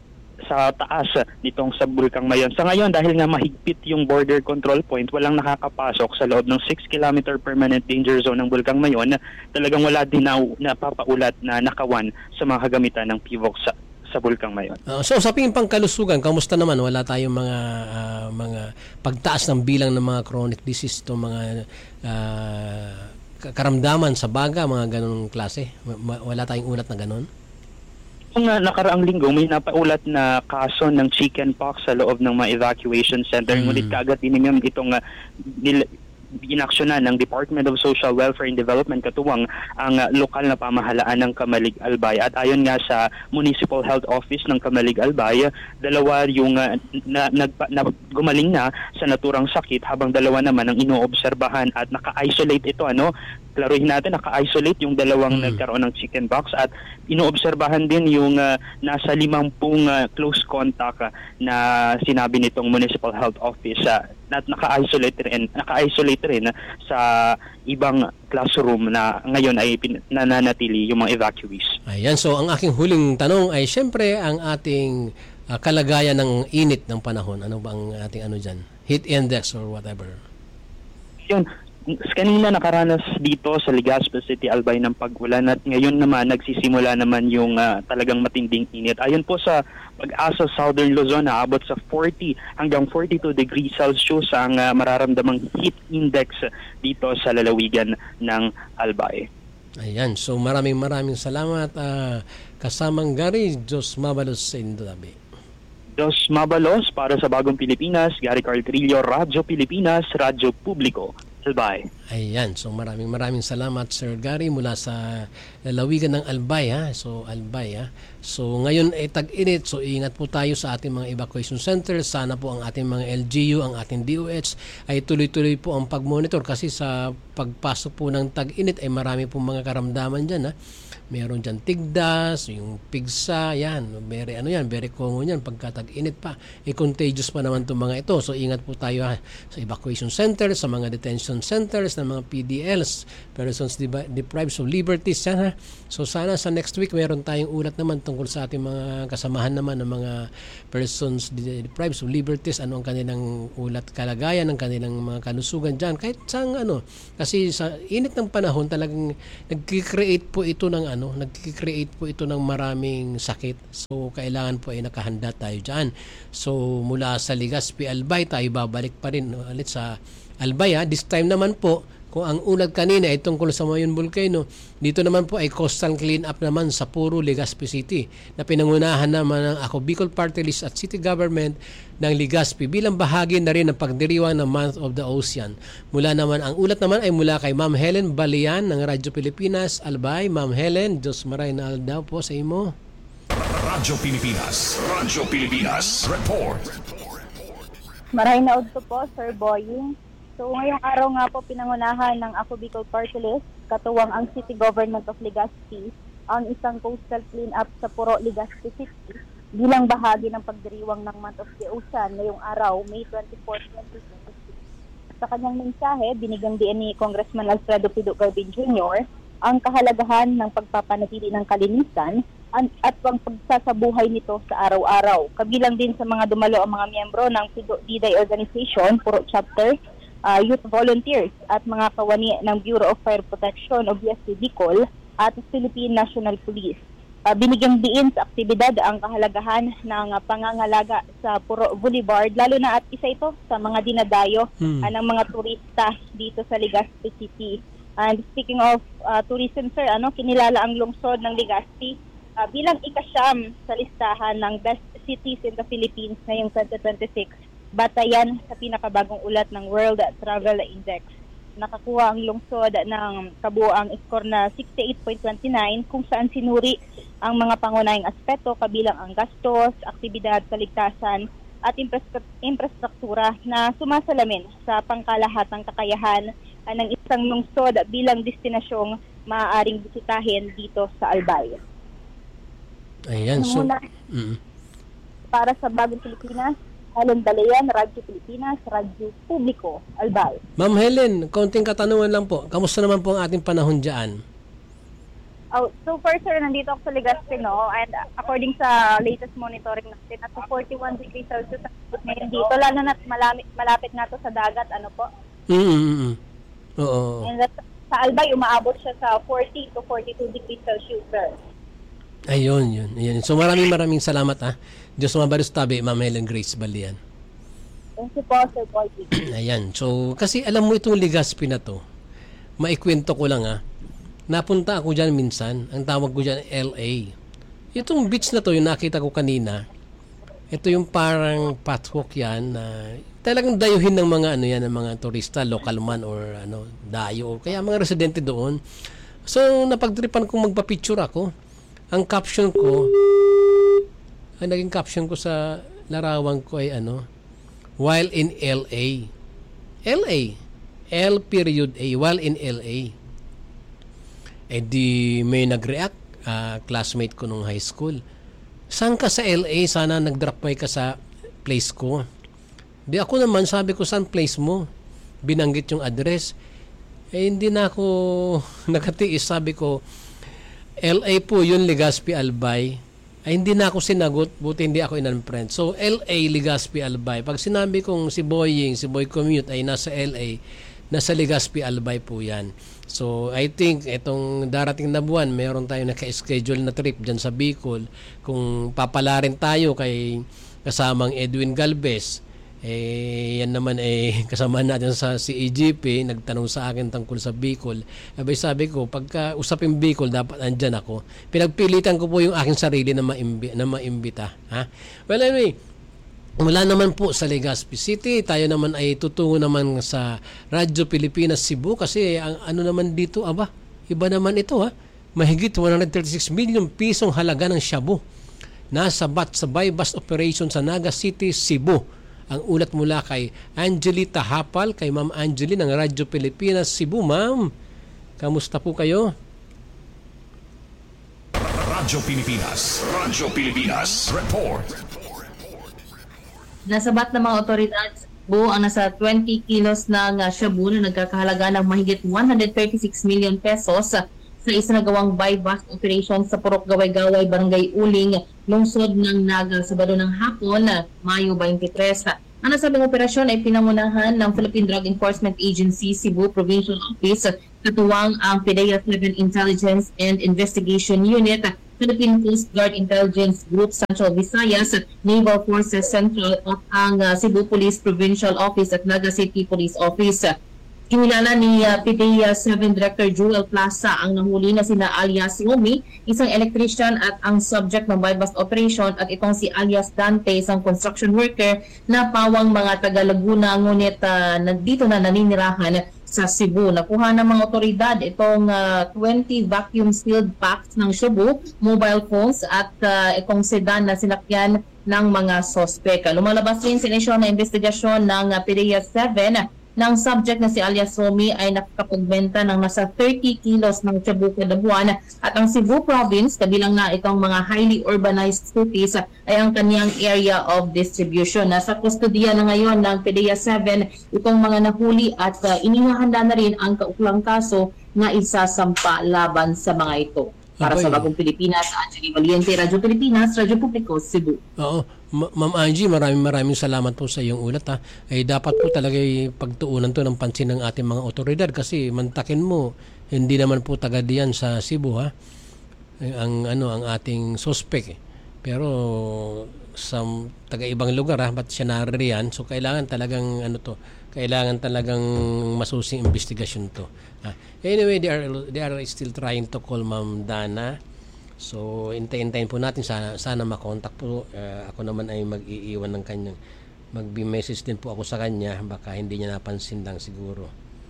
sa taas nitong sa bulkang Mayon. Sa ngayon, dahil nga mahigpit yung border control point, walang nakakapasok sa loob ng six kilometer permanent danger zone ng bulkang Mayon. Talagang wala din na napapaulat na nakawan sa mga kagamitan ng P V O X sa, sa bulkang Mayon. Uh, so sa ping pangkalusugan, kamusta naman? Wala tayong mga uh, mga pagtaas ng bilang ng mga chronic disease to mga uh, karamdaman sa baga, mga ganung klase? Wala tayong ulat na ganon? Kung uh, nakaraang linggo, may napaulat na kaso ng chickenpox sa loob ng mga evacuation center. Mm. Ngunit kaagad din naman itong uh, nil- inaksyonan ng Department of Social Welfare and Development katuwang ang uh, lokal na pamahalaan ng Kamalig Albay. At ayon nga sa Municipal Health Office ng Kamalig Albay, dalawa yung uh, na, na, na, gumaling na sa naturang sakit habang dalawa naman ang inoobserbahan at naka-isolate ito. Ano? Klaruhin natin, naka-isolate yung dalawang hmm. nagkaroon ng chickenpox at inoobserbahan din yung uh, nasa limampung uh, close contact uh, na sinabi nitong Municipal Health Office uh, at naka-isolate rin, naka-isolate rin uh, sa ibang classroom na ngayon ay pin- nananatili yung mga evacuees. Ayan, so ang aking huling tanong ay syempre ang ating uh, kalagayan ng init ng panahon. Ano ba ang ating ano dyan? Heat index or whatever? Yun. Kanina nakaranas dito sa Legazpi City, Albay ng pag-ulan at ngayon naman nagsisimula naman yung uh, talagang matinding init. Ayon po sa Pag-asa Southern Luzon, naabot sa forty hanggang forty-two degrees Celsius ang uh, mararamdamang heat index dito sa lalawigan ng Albay. Ayan, so maraming maraming salamat uh, kasamang Gary, Diyos mabalos sa Indodabi. Diyos mabalos para sa Bagong Pilipinas, Gary Carl Carillo, Radyo Pilipinas, Radyo Publiko. Albay. Ayan, so maraming maraming salamat Sir Gary mula sa lalawigan ng Albay ha. So Albay ha. So ngayon ay tag-init, so ingat po tayo sa ating mga evacuation centers. Sana po ang ating mga L G U, ang ating D O H ay tuloy-tuloy po ang pag-monitor kasi sa pagpasok po ng tag-init ay marami pong mga karamdaman diyan ha. Meron dyan tigdas, yung pigsa, yan. Very, ano yan, very common yan. Pagka tag-init pa, eh, contagious pa naman itong mga ito. So, ingat po tayo ha, sa evacuation centers, sa mga detention centers, ng mga P D Ls, persons deprived of liberties, yan ha. So, sana sa next week, meron tayong ulat naman tungkol sa ating mga kasamahan naman ng mga persons deprived of liberties, ano ang kanilang ulat kalagayan, ng kanilang mga kalusugan dyan. Kahit saan, ano, kasi sa init ng panahon, talagang nag-create po ito ng ano, nag-create po ito ng maraming sakit. So, kailangan po ay nakahanda tayo dyan. So, mula sa Legazpi Albay, tayo babalik pa rin ulit sa Albay. Ha? This time naman po, kung ang ulat kanina ay tungkol sa Mayon Volcano, dito naman po ay coastal clean up naman sa puro Legazpi City na pinangunahan naman ng Ako Bicol Party List at City Government ng Legazpi bilang bahagi na rin ng pagdiriwang ng Month of the Ocean. Mula naman, ang ulat naman ay mula kay Ma'am Helen Balian ng Radyo Pilipinas Albay. Ma'am Helen, Diyos maray na daw po sa imo. Radyo Pilipinas, Radyo Pilipinas, report. Maray na udto po, Sir Boying. So ngayong araw nga po pinangunahan ng Ako Bicol Party List, katuwang ang City Government of Legazpi, ang isang coastal clean-up sa puro Legazpi City bilang bahagi ng pagdiriwang ng Month of the Ocean ngayong araw, May twenty-fourth, twenty twenty-six. Sa kanyang mensahe, binigyang diin ni Congressman Alfredo Pido Garbin Junior ang kahalagahan ng pagpapanatili ng kalinisan at ang pagsasabuhay nito sa araw-araw. Kabilang din sa mga dumalo ang mga miyembro ng Pido Diday Organization, puro chapter, Uh, youth volunteers at mga kawani ng Bureau of Fire Protection o B S P Bicol at Philippine National Police. Uh, binigyang diin sa aktibidad ang kahalagahan ng uh, pangangalaga sa Puro Boulevard, lalo na at isa ito sa mga dinadayo hmm. uh, ng mga turista dito sa Legazpi City. And speaking of uh, tourism, sir, ano, kinilala ang lungsod ng Legazpi uh, bilang ikasyam sa listahan ng best cities in the Philippines ngayong twenty twenty-six. Batayan sa pinakabagong ulat ng World Travel Index. Nakakuha ang lungsod ng kabuoang score na sixty-eight point two nine kung saan sinuri ang mga pangunahing aspeto kabilang ang gastos, aktibidad, kaligtasan at infrastruktura na sumasalamin sa pangkalahatang kakayahan ng isang lungsod bilang destinasyong maaaring bisitahin dito sa Albay. Ayan, so... Muna, mm. Para sa Bagong Pilipinas, Helen Balayan, Radyo Pilipinas, Radyo Publiko, Albay. Ma'am Helen, konting katanungan lang po. Kamusta naman po ang ating panahon dyan? Oh, so far, sir, nandito ako sa Legazpi, no? And according sa latest monitoring natin, at forty-one degrees Celsius ngayon dito, lalo na malapit, malapit na to sa dagat, ano po? Mm-hmm. Oo. And that, sa Albay, umaabot siya sa forty to forty-two degrees Celsius, sir. Ayun, yun, yun. So maraming maraming salamat ah. Diyos mabalos tabi, Ma'am Helen Grace Balian. Thank you po, Sir Boy. Ayan, so kasi alam mo itong Legazpi na to, maikwento ko lang ah. Napunta ako dyan minsan, ang tawag ko dyan L A. Itong beach na to, yung nakita ko kanina, ito yung parang pathwalk yan na talagang dayuhin ng mga ano yan, ng mga turista, local man or ano, dayo, kaya mga residente doon. So napagtripan kong magpa-picture ako. Ang caption ko, ang naging caption ko sa larawan ko ay ano, while in L A. L A. L period A. While in L A. Eh di may nag-react, uh, classmate ko nung high school. Saan ka sa L A? Sana nag-drop by ka sa place ko. Di ako naman, sabi ko, saan place mo? Binanggit yung address. Eh hindi na ako nakatiis, sabi ko, L A po yun, Legazpi Albay. Ay hindi na ako sinagot, buti hindi ako in-unfriend. So L A, Legazpi Albay. Pag sinabi kong si Boying, si Boy Commute ay nasa L A, nasa Legazpi Albay po yan. So I think itong darating na buwan, meron tayong naka-schedule na trip dyan sa Bicol. Kung papala rin tayo kay kasamang Edwin Galvez, eh yan naman eh kasama natin sa C E G P, nagtanong sa akin tungkol sa Bicol. Abay sabi ko, pagka usapin Bicol dapat andyan ako. Pinagpilitan ko po yung aking sarili na maimbi, na maimbita, ha? Well anyway, mula naman po sa Legazpi City, tayo naman ay tutungo naman sa Radyo Pilipinas Cebu kasi ang ano naman dito, aba, iba naman ito ha. Mahigit one hundred thirty-six million pisong halaga ng shabu nasa bat sa buy-bust operation sa Naga City, Cebu. Ang ulat mula kay Angelita Hapal, kay Ma'am Angeli ng Radyo Pilipinas Cebu. Ma'am, kamusta po kayo? Radyo Pilipinas. Radyo Pilipinas. Report. Nasabat ng mga otoridad buo ang nasa twenty kilos ng uh, shabu na nagkakahalaga ng mahigit one hundred thirty-six million pesos uh, sa isinagawang buy-bust operation sa Purok Gaway-Gaway, Barangay Uling, lungsod ng Naga, Sabado ng hapon, uh, Mayo twenty-three. Ang nasabing operasyon ay pinangunahan ng Philippine Drug Enforcement Agency Cebu Provincial Office, katuwang ang PDEA seven Intelligence and Investigation Unit, Philippine Coast Guard Intelligence Group Central Visayas, Naval Forces Central at ang uh, Cebu Police Provincial Office at Naga City Police Office. Kinilala ni uh, PDEA seven Director Joel Plaza ang nahuli na sina alias Romy, isang electrician at ang subject ng buy-bust operation, at itong si alias Dante, isang construction worker na pawang mga taga Laguna, ngunit uh, nandito na naninirahan sa Cebu. Nakuha ng mga otoridad itong uh, twenty vacuum sealed packs ng shabu, mobile phones at uh, itong sedan na sinakyan ng mga sospek. Lumalabas rin sa inisyon na investigasyon ng uh, PDEA seven ng subject na si alias Romy ay nakakapagbenta ng nasa thirty kilos ng shabu kada buwan, at ang Cebu Province, kabilang na itong mga highly urbanized cities, ay ang kanyang area of distribution. Nasa kustodiya na ngayon ng PDEA seven itong mga nahuli at uh, inihahanda na rin ang kauklang kaso na isasampa laban sa mga ito. Para Abay. Sa Bagong Pilipinas, Angelie Valiente, Radyo Pilipinas, Radyo Publiko, Cebu. Oo. Ma- Ma'am Angie, maraming maraming salamat po sa iyong ulat. Ha. Ay dapat po talaga pagtuunan to ng pansin ng ating mga otoridad, kasi mantakin mo, hindi naman po taga diyan sa Cebu, ha. Ang ano ang ating suspect. Eh. Pero sa taga ibang lugar, ha, ba't siya naririyan? So kailangan talagang ano to, kailangan talagang masusing investigasyon to. Ah, anyway, they are they are still trying to call Ma'am Dana. So intay-intayin po natin, sana sana makontak po. Uh, ako naman ay mag-iiwan ng kanyang mag-message din po ako sa kanya, baka hindi niya napansin lang siguro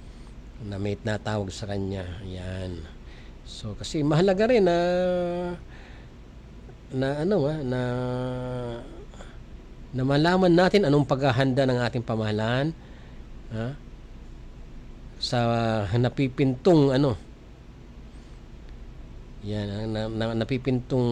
na may natawag sa kanya. Yan. So kasi mahalaga rin na na ano ah, na na malaman natin anong paghahanda ng ating pamahalaan, ha? Sa napipintong ano yan na, na, napipintong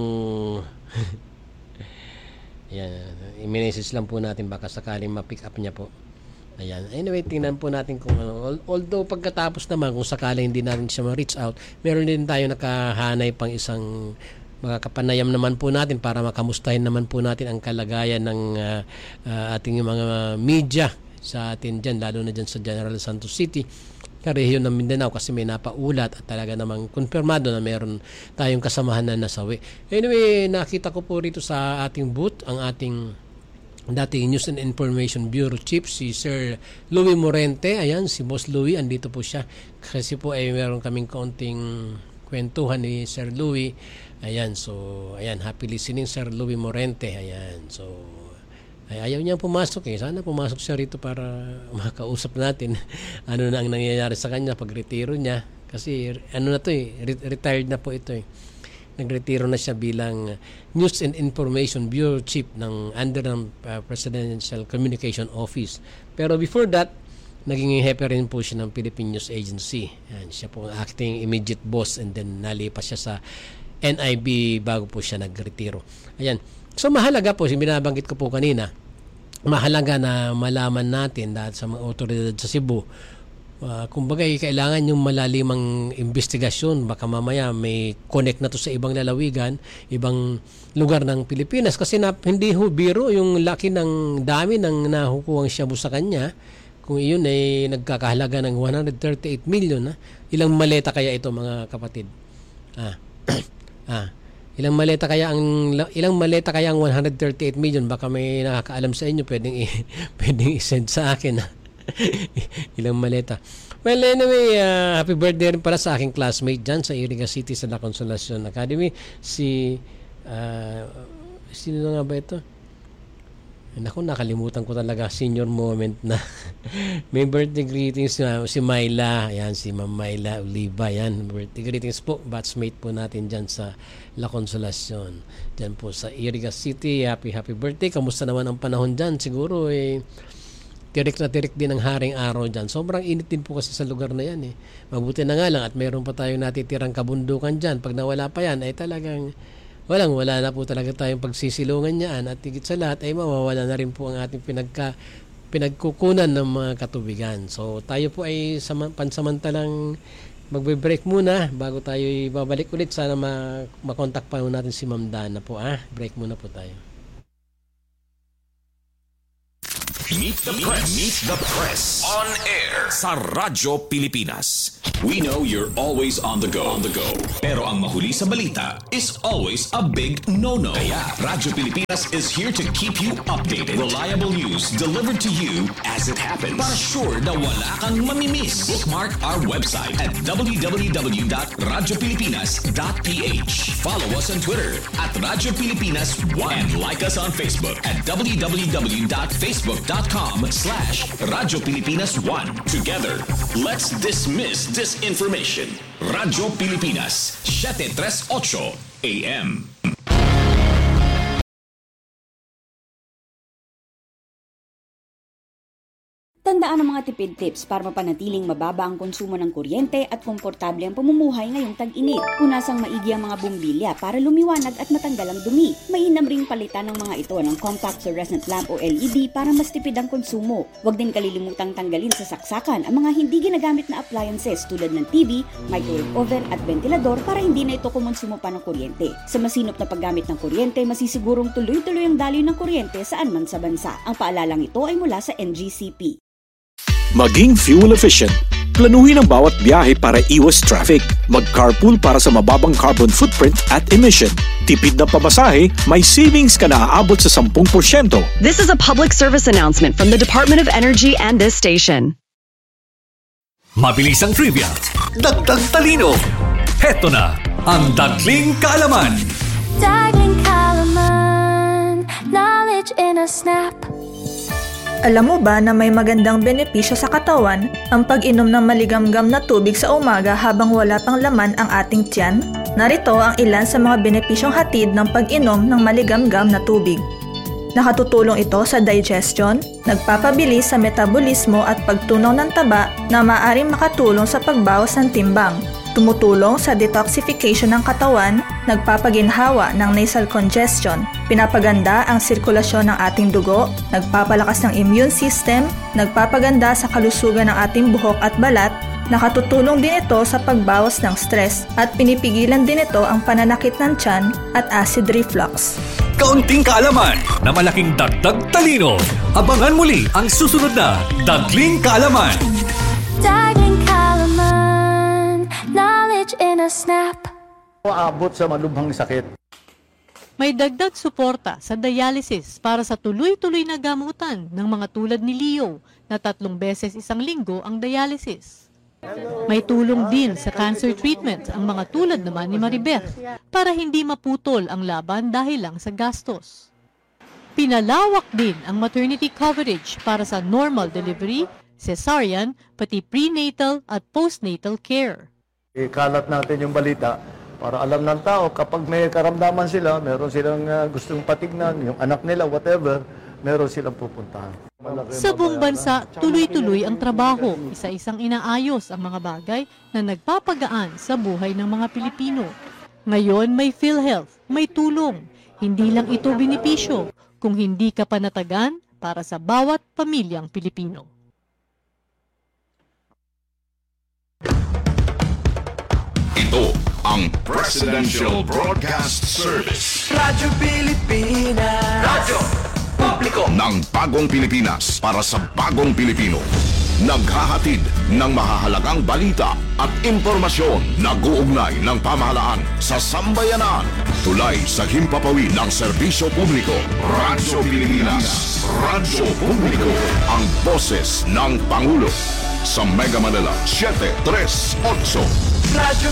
yan, i-message lang po natin, baka sakaling ma-pick up niya po. Ayan. Anyway, tingnan po natin kung ano. Although pagkatapos naman, kung sakaling hindi natin siya ma-reach out, meron din tayo nakahanay pang isang makakapanayam naman po natin para makamustahin naman po natin ang kalagayan ng uh, uh, ating mga media sa atin dyan, lalo na dyan sa General Santos City, karehiyon ng Mindanao, kasi may napaulat at talaga namang konfirmado na meron tayong kasamahan na nasawi. Anyway, nakita ko po rito sa ating booth ang ating dating News and Information Bureau Chief, si Sir Louie Morente. Ayan, si Boss Louie, andito po siya. Kasi po ay meron kaming kaunting kwentuhan ni Sir Louie. Ayan, so, ayan, happy listening Sir Louie Morente. Ayan, so, ay ayaw niya pumasok eh. Sana pumasok siya rito para makausap natin ano na ang nangyayari sa kanya pag retiro niya. Kasi ano na to eh, retired na po ito eh. Nagretiro na siya bilang News and Information Bureau Chief ng under ng uh, Presidential Communication Office. Pero before that, naging hepe rin po siya ng Philippine News Agency. Yan, siya po ang acting immediate boss, and then nalipas siya sa N I B bago po siya nagretiro. Ayan. So mahalaga po, binabanggit ko po kanina, mahalaga na malaman natin dahil sa mga otoridad sa Cebu, uh, kumbaga kailangan yung malalimang investigasyon, baka mamaya may connect na to sa ibang lalawigan, ibang lugar ng Pilipinas, kasi na, hindi ho biro yung laki ng dami ng nahukuhang shabu sa kanya. Kung iyon ay nagkakahalaga ng one hundred thirty-eight million, ha? Ilang maleta kaya ito, mga kapatid? Ah, ah, Ilang maleta kaya ang ilang maleta kaya ang one hundred thirty-eight million? Baka may nakakaalam sa inyo, pwedeng i- pwedeng i-send sa akin. Ilang maleta. Well, anyway, uh, happy birthday rin pala sa aking classmate dyan sa Iriga City sa La Consolacion Academy, si uh, sino nga ba ito? Naku, nakalimutan ko talaga, senior moment na. May birthday greetings na si Myla. Ayan, si Ma'am Myla Oliva. Ayan, birthday greetings po. Batchmate po natin dyan sa La Consolacion. Dyan po sa Iriga City. Happy, happy birthday. Kamusta naman ang panahon dyan? Siguro eh, tirik na tirik din ang haring araw dyan. Sobrang init din po kasi sa lugar na yan eh. Mabuti na nga lang at meron pa tayong natitirang kabundukan dyan. Pag nawala pa yan, ay talagang walang wala na po talaga tayong pagsisilungan niyan at higit sa lahat ay mawawala na rin po ang ating pinagka, pinagkukunan ng mga katubigan. So tayo po ay sama, pansamantalang magbe-break muna bago tayo babalik ulit. Sana ma- makontak pa natin si Ma'am Dana po. Ah. Break muna po tayo. Meet the Press. Meet the Press. On air sa Radyo Pilipinas. We know you're always on the go. On the go. Pero ang mahuli sa balita is always a big no-no. Kaya Radyo Pilipinas is here to keep you updated. Reliable news delivered to you as it happens. Para sure na wala kang mamimiss. Bookmark our website at w w w dot radyo pilipinas dot p h. Follow us on Twitter at Radyo Pilipinas one and like us on Facebook at w w w dot facebook dot com slash Radyo Pilipinas one. Together, let's dismiss disinformation. Radyo Pilipinas, seven thirty-eight A M. Tandaan ang mga tipid tips para mapanatiling mababa ang konsumo ng kuryente at komportable ang pamumuhay ngayong tag-init. Punasang maigi ang mga bumbilya para lumiwanag at matanggal ang dumi. Mainam ring palitan ng mga ito ng compact fluorescent lamp o L E D para mas tipid ang konsumo. Huwag din kalilimutang tanggalin sa saksakan ang mga hindi ginagamit na appliances tulad ng T V, microwave oven at ventilador para hindi na ito kumonsumo pa ng kuryente. Sa masinop na paggamit ng kuryente, masisigurong tuloy-tuloy ang daloy ng kuryente saan man sa bansa. Ang paalalang ito ay mula sa N G C P. Maging fuel efficient. Planuhin ang bawat biyahe para iwas traffic. Mag-carpool para sa mababang carbon footprint at emission. Tipid na pamasahe, may savings ka na aabot sa ten percent. This is a public service announcement from the Department of Energy and this station. Mabilisang trivia. Dagdag talino. Heto na ang Dagling Kaalaman. Dagling Kaalaman. Knowledge in a snap. Alam mo ba na may magandang benepisyo sa katawan ang pag-inom ng maligamgam na tubig sa umaga habang wala pang laman ang ating tiyan? Narito ang ilan sa mga benepisyong hatid ng pag-inom ng maligamgam na tubig. Nakatutulong ito sa digestion, nagpapabilis sa metabolismo at pagtunaw ng taba na maaaring makatulong sa pagbawas ng timbang. Tumutulong sa detoxification ng katawan, nagpapaginhawa ng nasal congestion, pinapaganda ang sirkulasyon ng ating dugo, nagpapalakas ng immune system, nagpapaganda sa kalusugan ng ating buhok at balat, nakatutulong din ito sa pagbawas ng stress at pinipigilan din ito ang pananakit ng tiyan at acid reflux. Kaunting kaalaman na malaking dagdag talino. Abangan muli ang susunod na Dagling Kaalaman. Dagling Kaalaman. Knowledge in a snap. Aabot sa malubhang sakit. May dagdag suporta sa dialysis para sa tuloy-tuloy na gamutan ng mga tulad ni Leo na tatlong beses isang linggo ang dialysis. May tulong din sa cancer treatment ang mga tulad naman ni Maribeth para hindi maputol ang laban dahil lang sa gastos. Pinalawak din ang maternity coverage para sa normal delivery, cesarean, pati prenatal at postnatal care. Ikalat natin yung balita para alam ng tao kapag may karamdaman sila, meron silang uh, gustong patignan, yung anak nila, whatever, meron silang pupuntahan. Sa buong bansa, tuloy-tuloy ang trabaho, isa-isang inaayos ang mga bagay na nagpapagaan sa buhay ng mga Pilipino. Ngayon may PhilHealth, may tulong. Hindi lang ito benepisyo, kung hindi ka panatagan para sa bawat pamilyang Pilipino. Ito ang Presidential Broadcast Service. Radyo Pilipinas. Radyo Publiko ng bagong Pilipinas para sa bagong Pilipino. Naghahatid ng mahahalagang balita at impormasyon na guugnay ng pamahalaan sa sambayanan. Tulay sa himpapawid ng serbisyo publiko. Radyo Pilipinas. Radyo Publiko. Ang boses ng Pangulo. Sa Mega Manila, seven thirty-eight. Radyo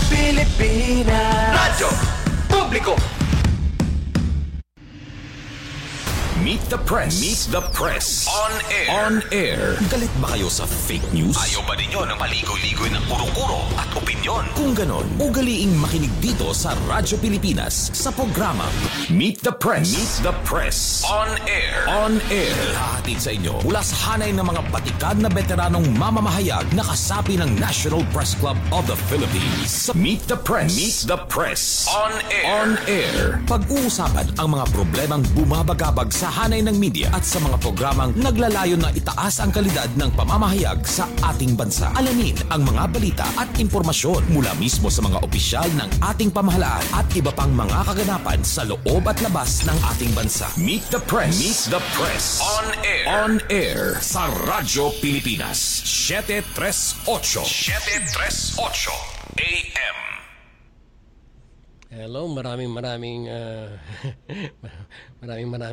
Pilipinas. Radyo Publiko. Meet the Press. Meet the Press. On air. On air. Galit ba kayo sa fake news? Ayaw ba ninyo ng paligoy-ligoy ng kuro-kuro at opinyon? Kung ganon, ugaliing makinig dito sa Radyo Pilipinas sa programa Meet the Press. Meet the Press. On air. On air. Hahatid sa inyo mula sa hanay ng mga batikad na veteranong mamamahayag na kasapi ng National Press Club of the Philippines. Meet the Press. Meet the Press. On air. On air. Pag-uusapan ang mga problemang bumabagabag sa hanay ng media at sa mga programang naglalayon na itaas ang kalidad ng pamamahayag sa ating bansa. Alamin ang mga balita at impormasyon mula mismo sa mga opisyal ng ating pamahalaan at iba pang mga kaganapan sa loob at labas ng ating bansa. Meet the Press. Meet the Press. On air. On air sa Radyo Pilipinas. seven three eight. seven three eight A M. Hello, maraming maraming uh, maraming maraming